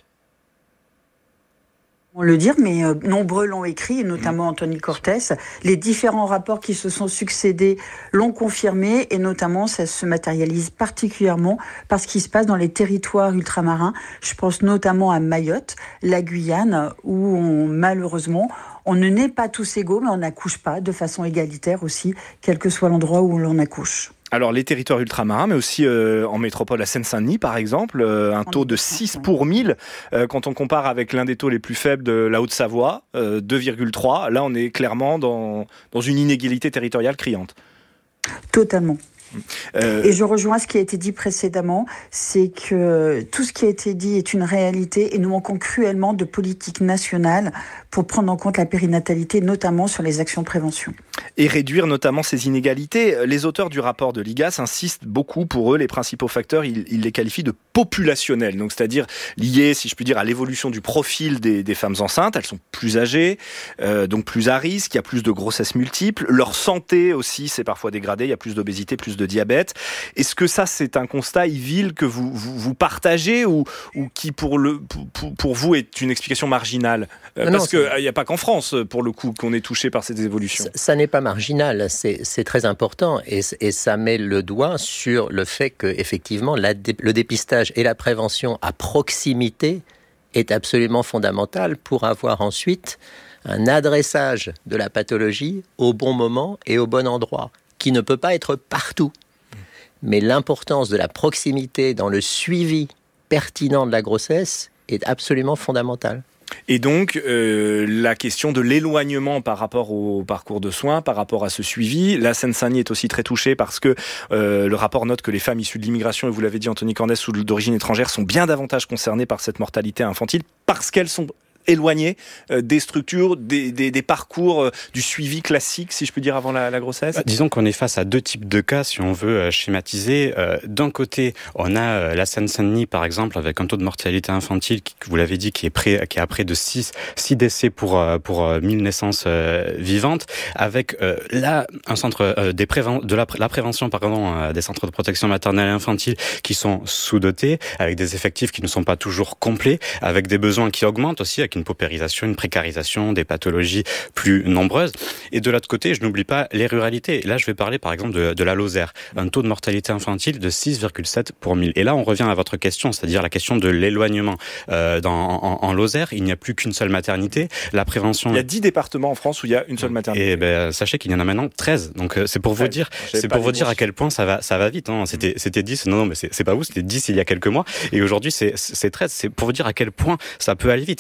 On le dire, mais euh, nombreux l'ont écrit, et notamment Anthony Cortès. Les différents rapports qui se sont succédés l'ont confirmé, et notamment ça se matérialise particulièrement par ce qui se passe dans les territoires ultramarins. Je pense notamment à Mayotte, la Guyane, où on, malheureusement, on ne naît pas tous égaux, mais on n'accouche pas de façon égalitaire aussi, quel que soit l'endroit où l'on accouche. Alors les territoires ultramarins, mais aussi euh, en métropole à Seine-Saint-Denis par exemple, euh, un taux de six pour mille, euh, quand on compare avec l'un des taux les plus faibles de la Haute-Savoie, euh, deux virgule trois, là on est clairement dans, dans une inégalité territoriale criante. Totalement. Euh... Et je rejoins ce qui a été dit précédemment, c'est que tout ce qui a été dit est une réalité et nous manquons cruellement de politique nationale pour prendre en compte la périnatalité, notamment sur les actions de prévention. Et réduire notamment ces inégalités. Les auteurs du rapport de l'I G A S insistent beaucoup, pour eux, les principaux facteurs, ils, ils les qualifient de populationnels, donc c'est-à-dire liés, si je puis dire, à l'évolution du profil des, des femmes enceintes. Elles sont plus âgées, euh, donc plus à risque, il y a plus de grossesses multiples. Leur santé aussi s'est parfois dégradée, il y a plus d'obésité, plus de diabète. Est-ce que ça, c'est un constat, Yville, que vous, vous, vous partagez ou, ou qui, pour, le, pour, pour vous, est une explication marginale ? euh, Parce qu'il n'y a pas qu'en France, pour le coup, qu'on est touché par ces évolutions. Ça, ça n'est pas marginal, c'est, c'est très important et, et ça met le doigt sur le fait que, effectivement, la, le dépistage et la prévention à proximité est absolument fondamental pour avoir ensuite un adressage de la pathologie au bon moment et au bon endroit, qui ne peut pas être partout. Mais l'importance de la proximité dans le suivi pertinent de la grossesse est absolument fondamentale. Et donc, euh, la question de l'éloignement par rapport au parcours de soins, par rapport à ce suivi. La Seine-Saint-Denis est aussi très touchée parce que euh, le rapport note que les femmes issues de l'immigration, et vous l'avez dit Anthony Cortès, ou d'origine étrangère, sont bien davantage concernées par cette mortalité infantile parce qu'elles sont éloignées euh, des structures, des, des, des parcours, euh, du suivi classique, si je peux dire, avant la, la grossesse. Bah, disons qu'on est face à deux types de cas, si on veut euh, schématiser. Euh, d'un côté, on a euh, la Seine-Saint-Denis, par exemple, avec un taux de mortalité infantile, qui, vous l'avez dit, qui est, près, qui est à près de six décès pour, euh, pour euh, mille naissances euh, vivantes, avec euh, là, un centre euh, des préven- de la, la prévention pardon, euh, des centres de protection maternelle et infantile qui sont sous-dotés, avec des effectifs qui ne sont pas toujours complets, avec des besoins qui augmentent aussi, avec une paupérisation, une précarisation, des pathologies plus nombreuses. Et de l'autre côté, je n'oublie pas les ruralités. Là, je vais parler par exemple de, de la Lozère, un taux de mortalité infantile de six virgule sept pour mille. Et là, on revient à votre question, c'est-à-dire la question de l'éloignement. Euh, dans, en, en Lozère, il n'y a plus qu'une seule maternité. La prévention... Il y a dix départements en France où il y a une seule maternité. Et ben, sachez qu'il y en a maintenant treize. Donc c'est pour vous dire, c'est pour vous dire à quel point ça va, ça va vite. Hein. C'était, c'était dix. Non, non, mais c'est, c'est pas vous. C'était dix il y a quelques mois. Et aujourd'hui, c'est, c'est treize. C'est pour vous dire à quel point ça peut aller vite. Et aujourd'hui,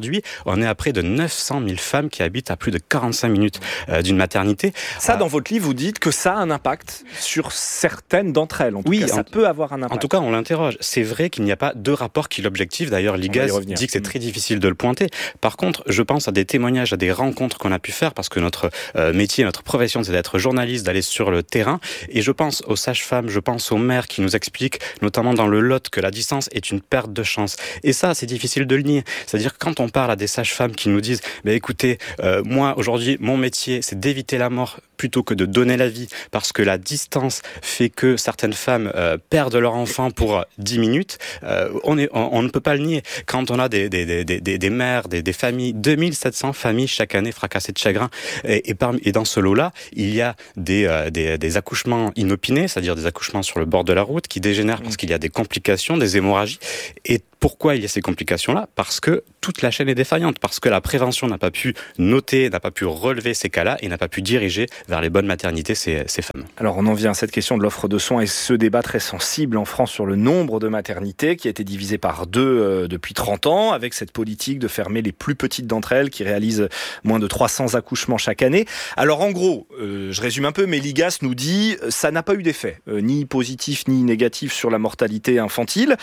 aujourd'hui, on est à près de neuf cent mille femmes qui habitent à plus de quarante-cinq minutes euh, d'une maternité. Ça, euh, dans votre livre, vous dites que ça a un impact sur certaines d'entre elles. En tout oui, cas, ça en, peut avoir un impact. En tout cas, on l'interroge. C'est vrai qu'il n'y a pas de rapport qui l'objective. D'ailleurs, l'I G A S dit que c'est très difficile de le pointer. Par contre, je pense à des témoignages, à des rencontres qu'on a pu faire, parce que notre euh, métier, notre profession, c'est d'être journaliste, d'aller sur le terrain. Et je pense aux sages-femmes, je pense aux mères qui nous expliquent, notamment dans le Lot, que la distance est une perte de chance. Et ça, c'est difficile de le nier. C'est-à-dire que quand on parle à des sages-femmes qui nous disent bah, « écoutez, euh, moi, aujourd'hui, mon métier, c'est d'éviter la mort plutôt que de donner la vie, parce que la distance fait que certaines femmes euh, perdent leur enfant pour dix minutes, euh, on, est, on, on ne peut pas le nier. Quand on a des, des, des, des, des mères, des, des familles, deux mille sept cents familles chaque année fracassées de chagrin, et, et, parmi, et dans ce lot-là, il y a des, euh, des, des accouchements inopinés, c'est-à-dire des accouchements sur le bord de la route, qui dégénèrent parce qu'il y a des complications, des hémorragies. Et pourquoi il y a ces complications-là ? Parce que toute la chaîne est défaillante, parce que la prévention n'a pas pu noter, n'a pas pu relever ces cas-là et n'a pas pu diriger vers les bonnes maternités ces, ces femmes. Alors on en vient à cette question de l'offre de soins et ce débat très sensible en France sur le nombre de maternités qui a été divisé par deux euh, depuis trente ans, avec cette politique de fermer les plus petites d'entre elles qui réalisent moins de trois cents accouchements chaque année. Alors en gros, euh, je résume un peu, mais l'I G A S nous dit euh, ça n'a pas eu d'effet, euh, ni positif ni négatif sur la mortalité infantile.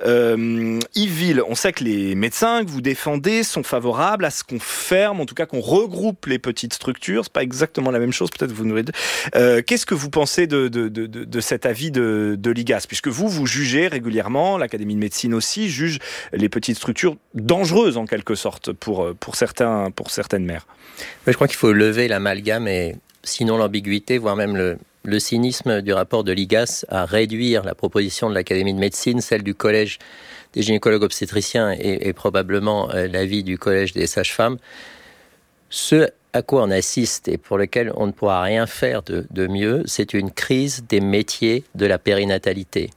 Euh, Yves Ville, on sait que les médecins que vous défendez sont favorables à ce qu'on ferme, en tout cas qu'on regroupe les petites structures. C'est pas exactement la même chose, peut-être vous nous euh, Qu'est-ce que vous pensez de, de, de, de cet avis de, de l'I G A S ? Puisque vous, vous jugez régulièrement, l'Académie de médecine aussi juge les petites structures dangereuses en quelque sorte pour, pour, certains, pour certaines mères. Je crois qu'il faut lever l'amalgame et sinon l'ambiguïté, voire même le, le cynisme du rapport de l'I G A S à réduire la proposition de l'Académie de médecine, celle du Collège des gynécologues obstétriciens et, et probablement euh, l'avis du Collège des sages-femmes. Ce à quoi on assiste et pour lequel on ne pourra rien faire de, de mieux, c'est une crise des métiers de la périnatalité.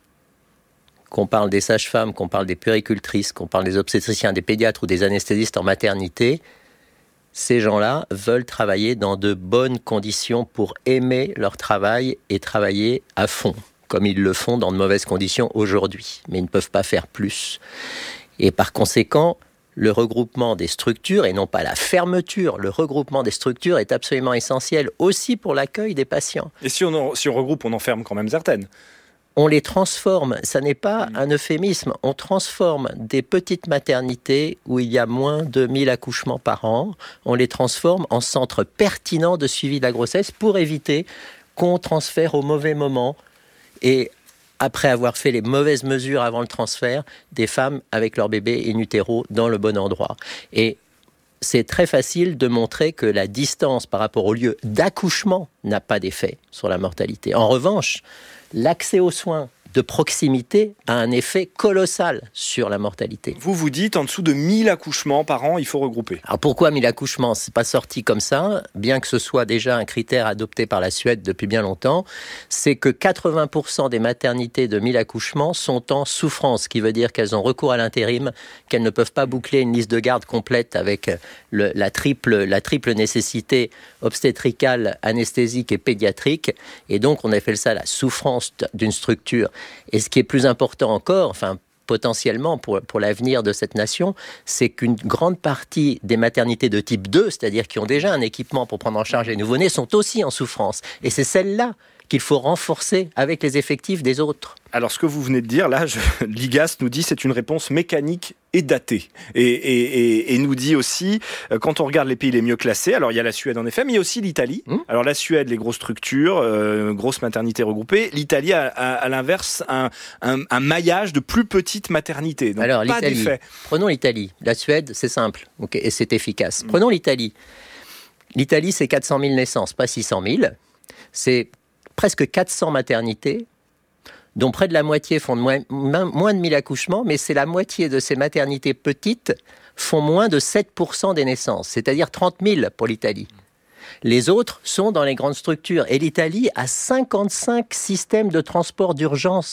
Qu'on parle des sages-femmes, qu'on parle des puéricultrices, qu'on parle des obstétriciens, des pédiatres ou des anesthésistes en maternité, ces gens-là veulent travailler dans de bonnes conditions pour aimer leur travail et travailler à fond, comme ils le font dans de mauvaises conditions aujourd'hui, mais ils ne peuvent pas faire plus. Et par conséquent, le regroupement des structures, et non pas la fermeture, le regroupement des structures est absolument essentiel aussi pour l'accueil des patients. Et si on, en, si on regroupe, on en ferme quand même certaines ? On les transforme, ça n'est pas un euphémisme, on transforme des petites maternités où il y a moins de mille accouchements par an, on les transforme en centres pertinents de suivi de la grossesse pour éviter qu'on transfère au mauvais moment et après avoir fait les mauvaises mesures avant le transfert, des femmes avec leur bébé in utero dans le bon endroit. Et c'est très facile de montrer que la distance par rapport au lieu d'accouchement n'a pas d'effet sur la mortalité. En revanche, l'accès aux soins de proximité a un effet colossal sur la mortalité. Vous vous dites, en dessous de mille accouchements par an, il faut regrouper. Alors pourquoi mille accouchements ? C'est pas sorti comme ça, bien que ce soit déjà un critère adopté par la Suède depuis bien longtemps. C'est que quatre-vingts pour cent des maternités de mille accouchements sont en souffrance, ce qui veut dire qu'elles ont recours à l'intérim, qu'elles ne peuvent pas boucler une liste de garde complète avec le, la, triple, la triple nécessité obstétricale, anesthésique et pédiatrique. Et donc on appelle ça la souffrance d'une structure. Et ce qui est plus important encore, enfin potentiellement pour, pour l'avenir de cette nation, c'est qu'une grande partie des maternités de type deux, c'est-à-dire qui ont déjà un équipement pour prendre en charge les nouveau-nés, sont aussi en souffrance. Et c'est celle-là qu'il faut renforcer avec les effectifs des autres. Alors ce que vous venez de dire, là, je, l'I G A S nous dit c'est une réponse mécanique et datée. Et, et, et, et nous dit aussi, quand on regarde les pays les mieux classés, alors il y a la Suède en effet, mais il y a aussi l'Italie. Mmh. Alors la Suède, les grosses structures, euh, grosses maternités regroupées. L'Italie, a, a, à l'inverse, un, un, un maillage de plus petites maternités. Donc alors pas l'Italie, d'effet. Prenons l'Italie. La Suède, c'est simple okay, et c'est efficace. Mmh. Prenons l'Italie. L'Italie, c'est quatre cent mille naissances, pas six cent mille. C'est presque quatre cents maternités, dont près de la moitié font moins, moins de mille accouchements, mais c'est la moitié de ces maternités petites font moins de sept pour cent des naissances, c'est-à-dire trente mille pour l'Italie. Les autres sont dans les grandes structures. Et l'Italie a cinquante-cinq systèmes de transport d'urgence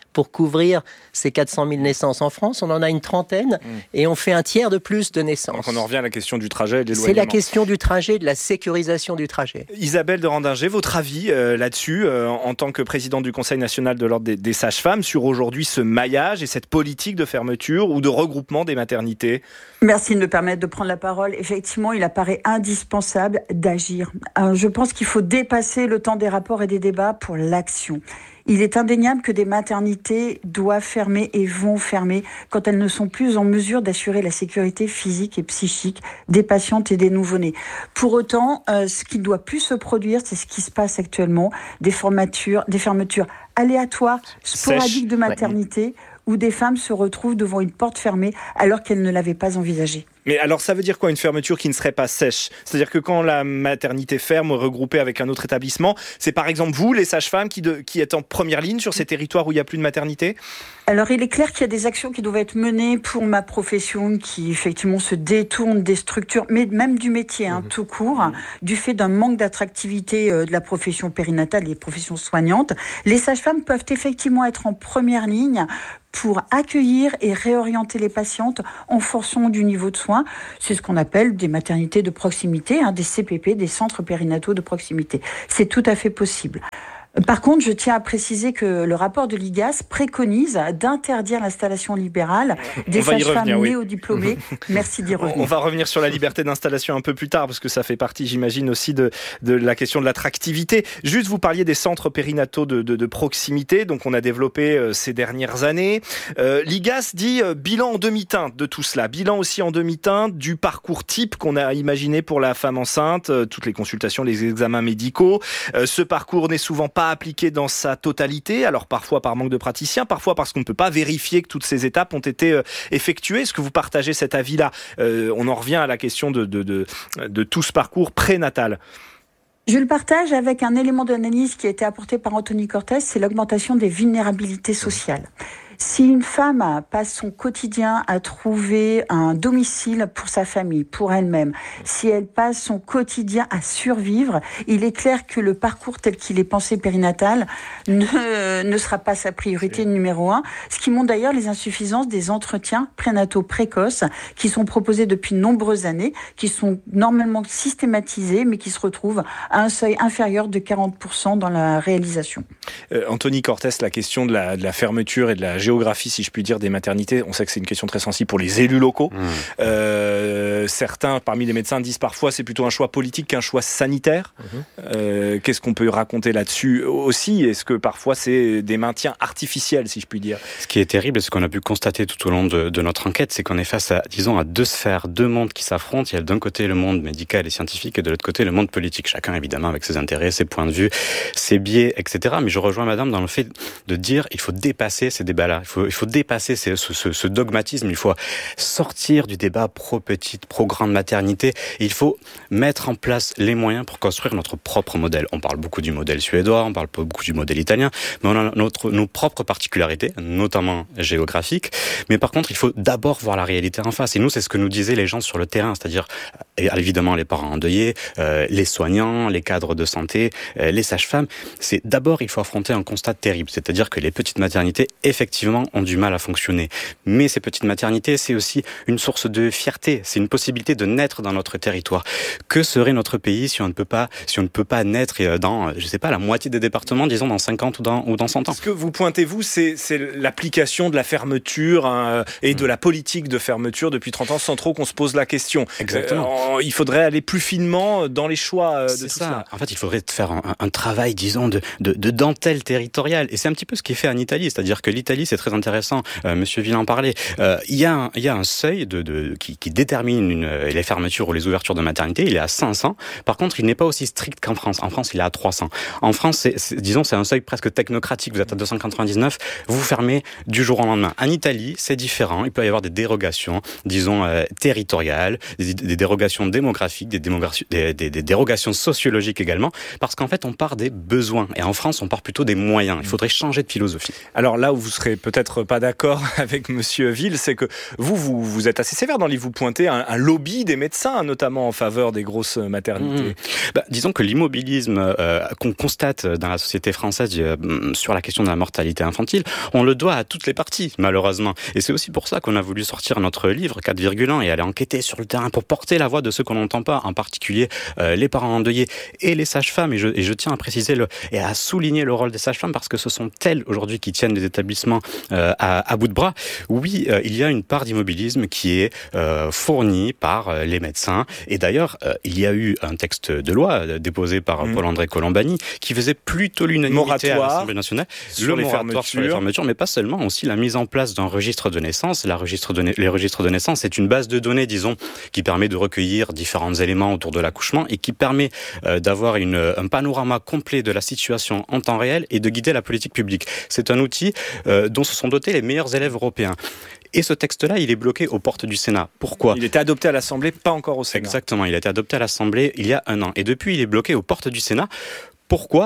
pour couvrir ces quatre cent mille naissances. En France, on en a une trentaine mmh. et on fait un tiers de plus de naissances. Donc on en revient à la question du trajet et de l'éloignement. C'est la question du trajet, de la sécurisation du trajet. Isabelle de Randinger, votre avis euh, là-dessus, euh, en tant que présidente du Conseil national de l'ordre des, des sages-femmes, sur aujourd'hui ce maillage et cette politique de fermeture ou de regroupement des maternités? Merci de me permettre de prendre la parole. Effectivement, il apparaît indispensable d'agir. Euh, je pense qu'il faut dépasser le temps des rapports et des débats pour l'action. Il est indéniable que des maternités doivent fermer et vont fermer quand elles ne sont plus en mesure d'assurer la sécurité physique et psychique des patientes et des nouveau-nés. Pour autant, euh, ce qui ne doit plus se produire, c'est ce qui se passe actuellement, des fermetures, des fermetures aléatoires, sporadiques de maternité, ouais. où des femmes se retrouvent devant une porte fermée alors qu'elles ne l'avaient pas envisagée. Mais alors ça veut dire quoi une fermeture qui ne serait pas sèche? C'est-à-dire que quand la maternité ferme, regroupée avec un autre établissement, c'est par exemple vous, les sages-femmes, qui, de, qui êtes en première ligne sur ces territoires où il n'y a plus de maternité? Alors il est clair qu'il y a des actions qui doivent être menées pour ma profession, qui effectivement se détournent des structures, mais même du métier hein, mmh. tout court, mmh. du fait d'un manque d'attractivité euh, de la profession périnatale et des professions soignantes. Les sages-femmes peuvent effectivement être en première ligne pour accueillir et réorienter les patientes en fonction du niveau de soins. C'est ce qu'on appelle des maternités de proximité, hein, des C P P, des centres périnataux de proximité. C'est tout à fait possible. Par contre, je tiens à préciser que le rapport de l'I G A S préconise d'interdire l'installation libérale des sages-femmes oui. néo-diplômées. Merci d'y revenir. On va revenir sur la liberté d'installation un peu plus tard, parce que ça fait partie, j'imagine, aussi de, de la question de l'attractivité. Juste, vous parliez des centres périnataux de, de, de proximité, donc on a développé euh, ces dernières années. Euh, L'I G A S dit euh, bilan en demi-teinte de tout cela, bilan aussi en demi-teinte du parcours type qu'on a imaginé pour la femme enceinte, euh, toutes les consultations, les examens médicaux. Euh, ce parcours n'est souvent pas appliqué dans sa totalité, alors parfois par manque de praticiens, parfois parce qu'on ne peut pas vérifier que toutes ces étapes ont été euh, effectuées. Est-ce que vous partagez cet avis-là? euh, On en revient à la question de, de, de, de tout ce parcours prénatal. Je le partage avec un élément d'analyse qui a été apporté par Anthony Cortès, c'est l'augmentation des vulnérabilités sociales. Si une femme passe son quotidien à trouver un domicile pour sa famille, pour elle-même, si elle passe son quotidien à survivre, il est clair que le parcours tel qu'il est pensé périnatal ne, ne sera pas sa priorité numéro un. Ce qui montre d'ailleurs les insuffisances des entretiens prénataux précoces qui sont proposés depuis de nombreuses années, qui sont normalement systématisés, mais qui se retrouvent à un seuil inférieur de quarante pour cent dans la réalisation. Euh, Anthony Cortès, la question de la, de la fermeture et de la géographie, si je puis dire, des maternités, on sait que c'est une question très sensible pour les élus locaux. Mmh. Euh, certains, parmi les médecins, disent parfois c'est plutôt un choix politique qu'un choix sanitaire. Mmh. Euh, qu'est-ce qu'on peut raconter là-dessus aussi? Est-ce que parfois c'est des maintiens artificiels, si je puis dire? Ce qui est terrible, et ce qu'on a pu constater tout au long de, de notre enquête, c'est qu'on est face à, disons, à deux sphères, deux mondes qui s'affrontent. Il y a d'un côté le monde médical et scientifique et de l'autre côté le monde politique. Chacun, évidemment, avec ses intérêts, ses points de vue, ses biais, et cetera. Mais je rejoins madame dans le fait de dire il faut dépasser ces débats-là. Il faut, il faut dépasser ce, ce, ce dogmatisme. Il faut sortir du débat pro-petite, pro-grande maternité. Il faut mettre en place les moyens pour construire notre propre modèle. On parle beaucoup du modèle suédois, on parle beaucoup du modèle italien, mais on a notre, nos propres particularités, notamment géographiques. Mais par contre, il faut d'abord voir la réalité en face. Et nous, c'est ce que nous disaient les gens sur le terrain, c'est-à-dire évidemment les parents endeuillés, euh, les soignants, les cadres de santé, euh, les sages-femmes. C'est d'abord, il faut affronter un constat terrible, c'est-à-dire que les petites maternités, effectivement, ont du mal à fonctionner. Mais ces petites maternités, c'est aussi une source de fierté. C'est une possibilité de naître dans notre territoire. Que serait notre pays si on ne peut pas, si on ne peut pas naître dans, je sais pas, la moitié des départements, disons, dans cinquante ou dans, ou dans cent ans? Ce que vous pointez, vous, c'est, c'est l'application de la fermeture hein, et de la politique de fermeture depuis trente ans sans trop qu'on se pose la question. Exactement. Euh, il faudrait aller plus finement dans les choix de c'est tout ça. cela. En fait, il faudrait faire un, un travail, disons, de, de, de dentelle territoriale. Et c'est un petit peu ce qui est fait en Italie. C'est-à-dire que l'Italie, c'est très intéressant. Euh, Monsieur Ville en parlait. Euh, il y a un, il y a un seuil de, de, qui, qui détermine une, les fermetures ou les ouvertures de maternité. Il est à cinq cents. Par contre, il n'est pas aussi strict qu'en France. En France, il est à trois cents. En France, c'est, c'est, disons, c'est un seuil presque technocratique. Vous êtes à deux cent quatre-vingt-dix-neuf, vous fermez du jour au lendemain. En Italie, c'est différent. Il peut y avoir des dérogations, disons, euh, territoriales, des, des dérogations dérogations démographiques, des, démogra- des, des, des dérogations sociologiques également, parce qu'en fait, on part des besoins. Et en France, on part plutôt des moyens. Il faudrait changer de philosophie. Alors là où vous serez peut-être pas d'accord avec Monsieur Ville, c'est que vous, vous, vous êtes assez sévère dans le livre. Vous pointez un, un lobby des médecins, notamment en faveur des grosses maternités. Mmh. Bah, disons que l'immobilisme euh, qu'on constate dans la société française euh, sur la question de la mortalité infantile, on le doit à toutes les parties, malheureusement. Et c'est aussi pour ça qu'on a voulu sortir notre livre quatre virgule un et aller enquêter sur le terrain pour porter la voix de ceux qu'on n'entend pas, en particulier euh, les parents endeuillés et les sages-femmes. Et je, et je tiens à préciser le, et à souligner le rôle des sages-femmes parce que ce sont elles aujourd'hui qui tiennent les établissements euh, à, à bout de bras. Oui, euh, il y a une part d'immobilisme qui est euh, fournie par euh, les médecins. Et d'ailleurs, euh, il y a eu un texte de loi euh, déposé par mmh. Paul-André Colombani qui faisait plutôt l'unanimité à l'Assemblée nationale. Sur le les moratoire sur les fermetures, mais pas seulement, aussi la mise en place d'un registre de naissance. La registre de na- les registres de naissance, c'est une base de données, disons, qui permet de recueillir différents éléments autour de l'accouchement et qui permet euh, d'avoir une, un panorama complet de la situation en temps réel et de guider la politique publique. C'est un outil euh, dont se sont dotés les meilleurs élèves européens. Et ce texte-là, il est bloqué aux portes du Sénat. Pourquoi ? Il était adopté à l'Assemblée, pas encore au Sénat. Exactement, il a été adopté à l'Assemblée il y a un an. Et depuis, il est bloqué aux portes du Sénat. Pourquoi ?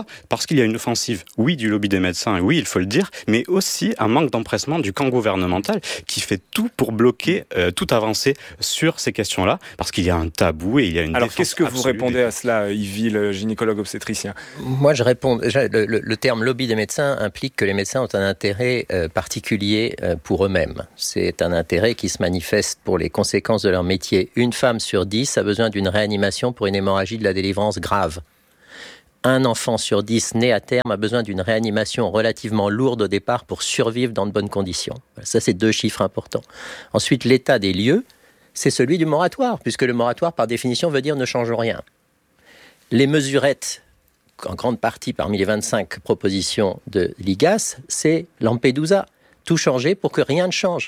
Parce qu'il y a une offensive, oui, du lobby des médecins, oui, il faut le dire, mais aussi un manque d'empressement du camp gouvernemental qui fait tout pour bloquer euh, toute avancée sur ces questions-là, parce qu'il y a un tabou et il y a une Alors, défense qu'est-ce que vous répondez des... à cela, Yves Ville, gynécologue obstétricien ? Moi, je réponds. Déjà, le, le, le terme lobby des médecins implique que les médecins ont un intérêt euh, particulier euh, pour eux-mêmes. C'est un intérêt qui se manifeste pour les conséquences de leur métier. Une femme sur dix a besoin d'une réanimation pour une hémorragie de la délivrance grave. Un enfant sur dix né à terme a besoin d'une réanimation relativement lourde au départ pour survivre dans de bonnes conditions. Ça, c'est deux chiffres importants. Ensuite, l'état des lieux, c'est celui du moratoire, puisque le moratoire, par définition, veut dire ne change rien. Les mesurettes, en grande partie parmi les vingt-cinq propositions de l'I G A S, c'est Lampedusa. Tout changer pour que rien ne change.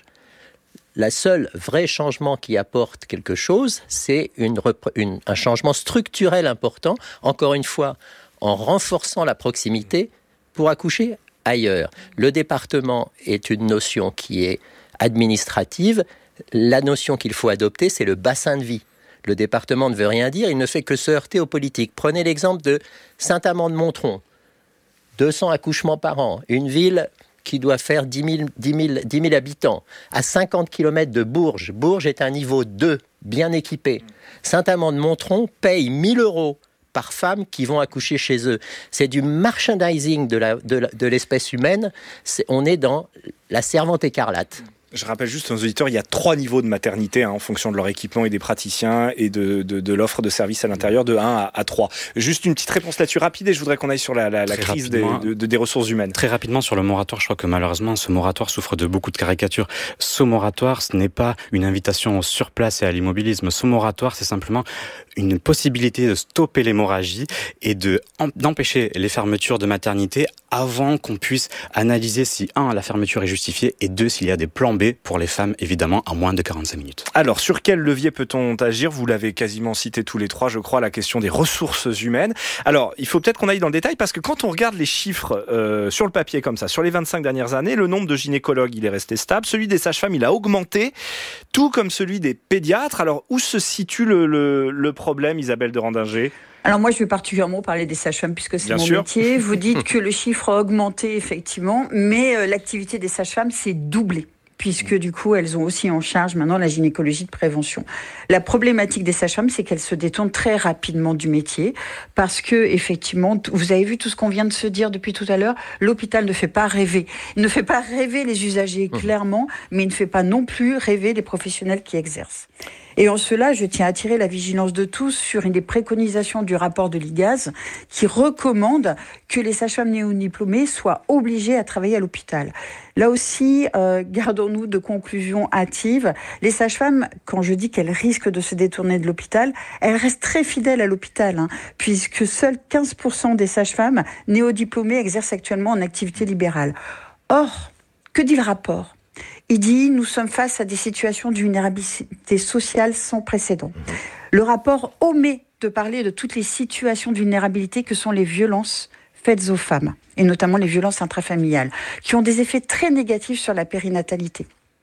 La seule vrai changement qui apporte quelque chose, c'est une, une, un changement structurel important, encore une fois, en renforçant la proximité pour accoucher ailleurs. Le département est une notion qui est administrative. La notion qu'il faut adopter, c'est le bassin de vie. Le département ne veut rien dire, il ne fait que se heurter aux politiques. Prenez l'exemple de Saint-Amand-de-Montrond. deux cents accouchements par an, une ville qui doit faire dix mille habitants, à cinquante kilomètres de Bourges. Bourges est un niveau deux, bien équipé. Saint-Amand-de-Montrond paye mille euros par femme qui vont accoucher chez eux. C'est du merchandising de, la, de, la, de l'espèce humaine. C'est, on est dans la servante écarlate. Je rappelle juste aux auditeurs, il y a trois niveaux de maternité hein, en fonction de leur équipement et des praticiens et de, de, de l'offre de services à l'intérieur de un à, à trois. Juste une petite réponse là-dessus rapide et je voudrais qu'on aille sur la, la, la crise des, de, de, des ressources humaines. Très rapidement sur le moratoire, je crois que malheureusement ce moratoire souffre de beaucoup de caricatures. Ce moratoire, ce n'est pas une invitation au surplace et à l'immobilisme. Ce moratoire, c'est simplement une possibilité de stopper l'hémorragie et de, d'empêcher les fermetures de maternité avant qu'on puisse analyser si, un, la fermeture est justifiée et deux, s'il y a des plans B pour les femmes, évidemment, en moins de quarante-cinq minutes. Alors, sur quel levier peut-on agir ? Vous l'avez quasiment cité tous les trois, je crois, la question des ressources humaines. Alors, il faut peut-être qu'on aille dans le détail, parce que quand on regarde les chiffres euh, sur le papier comme ça, sur les vingt-cinq dernières années, le nombre de gynécologues, il est resté stable. Celui des sages-femmes, il a augmenté, tout comme celui des pédiatres. Alors, où se situe le, le, le problème, Isabelle de Randinger ? Alors moi, je vais particulièrement parler des sages-femmes puisque c'est Bien mon sûr. métier. Vous dites que le chiffre a augmenté, effectivement, mais euh, l'activité des sages-femmes s'est doublée, puisque du coup, elles ont aussi en charge maintenant la gynécologie de prévention. La problématique des sages-femmes, c'est qu'elles se détournent très rapidement du métier, parce que, effectivement, vous avez vu tout ce qu'on vient de se dire depuis tout à l'heure, l'hôpital ne fait pas rêver. Il ne fait pas rêver les usagers, clairement, mais il ne fait pas non plus rêver les professionnels qui exercent. Et en cela, je tiens à attirer la vigilance de tous sur une des préconisations du rapport de l'I G A S qui recommande que les sages-femmes néo-diplômées soient obligées à travailler à l'hôpital. Là aussi, euh, gardons-nous de conclusions hâtives. Les sages-femmes, quand je dis qu'elles risquent de se détourner de l'hôpital, elles restent très fidèles à l'hôpital, hein, puisque seuls quinze pour cent des sages-femmes néo-diplômées exercent actuellement en activité libérale. Or, que dit le rapport ? Il dit « Nous sommes face à des situations de vulnérabilité sociale sans précédent ». Le rapport omet de parler de toutes les situations de vulnérabilité que sont les violences faites aux femmes, et notamment les violences intrafamiliales, qui ont des effets très négatifs sur la périnatalité.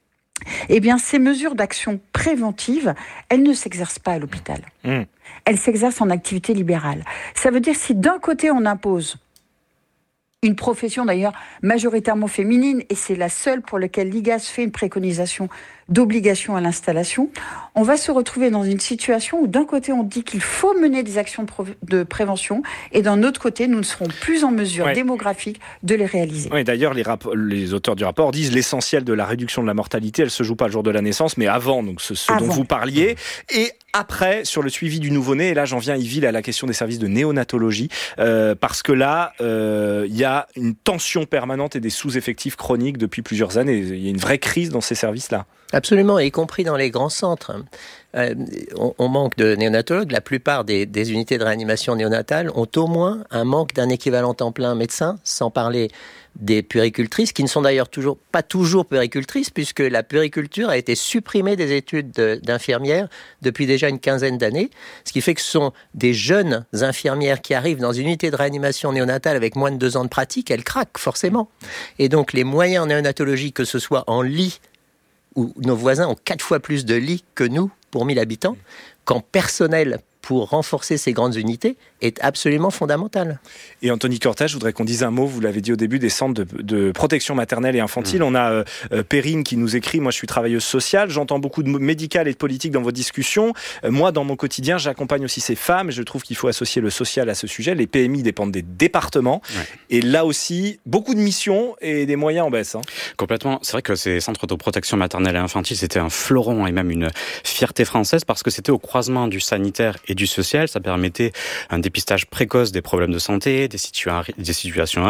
Eh bien, ces mesures d'action préventive, elles ne s'exercent pas à l'hôpital. Mmh. Elles s'exercent en activité libérale. Ça veut dire si d'un côté on impose une profession d'ailleurs majoritairement féminine, et c'est la seule pour laquelle l'I G A S fait une préconisation d'obligation à l'installation, on va se retrouver dans une situation où d'un côté on dit qu'il faut mener des actions de, pro- de prévention, et d'un autre côté nous ne serons plus en mesure ouais. démographique de les réaliser. Oui, d'ailleurs les, rap- les auteurs du rapport disent l'essentiel de la réduction de la mortalité, elle se joue pas le jour de la naissance, mais avant, donc ce, ce avant. dont vous parliez, et après, sur le suivi du nouveau-né, et là j'en viens, Yville, à la question des services de néonatologie, euh, parce que là, il euh, y a une tension permanente et des sous-effectifs chroniques depuis plusieurs années. Il y a une vraie crise dans ces services-là. Absolument, y compris dans les grands centres. Euh, on, on manque de néonatologues. La plupart des, des unités de réanimation néonatale ont au moins un manque d'un équivalent temps plein médecin, sans parler des puéricultrices, qui ne sont d'ailleurs toujours pas toujours puéricultrices, puisque la puériculture a été supprimée des études de, d'infirmières depuis déjà une quinzaine d'années, ce qui fait que ce sont des jeunes infirmières qui arrivent dans une unité de réanimation néonatale avec moins de deux ans de pratique, elles craquent forcément. Et donc les moyens en néonatologie, que ce soit en lit, où nos voisins ont quatre fois plus de lits que nous pour mille habitants, qu'en personnel pour renforcer ces grandes unités, est absolument fondamental. Et Anthony Cortès, je voudrais qu'on dise un mot, vous l'avez dit au début, des centres de, de protection maternelle et infantile. Mmh. On a euh, euh, Perrine qui nous écrit, moi je suis travailleuse sociale, j'entends beaucoup de médical et de politique dans vos discussions. Euh, moi, dans mon quotidien, j'accompagne aussi ces femmes, et je trouve qu'il faut associer le social à ce sujet. Les P M I dépendent des départements, ouais. et là aussi, beaucoup de missions et des moyens en baisse. Hein. Complètement. C'est vrai que ces centres de protection maternelle et infantile, c'était un fleuron et même une fierté française, parce que c'était au croisement du sanitaire et du social. Ça permettait un dépistage précoce des problèmes de santé, des, situa- des situations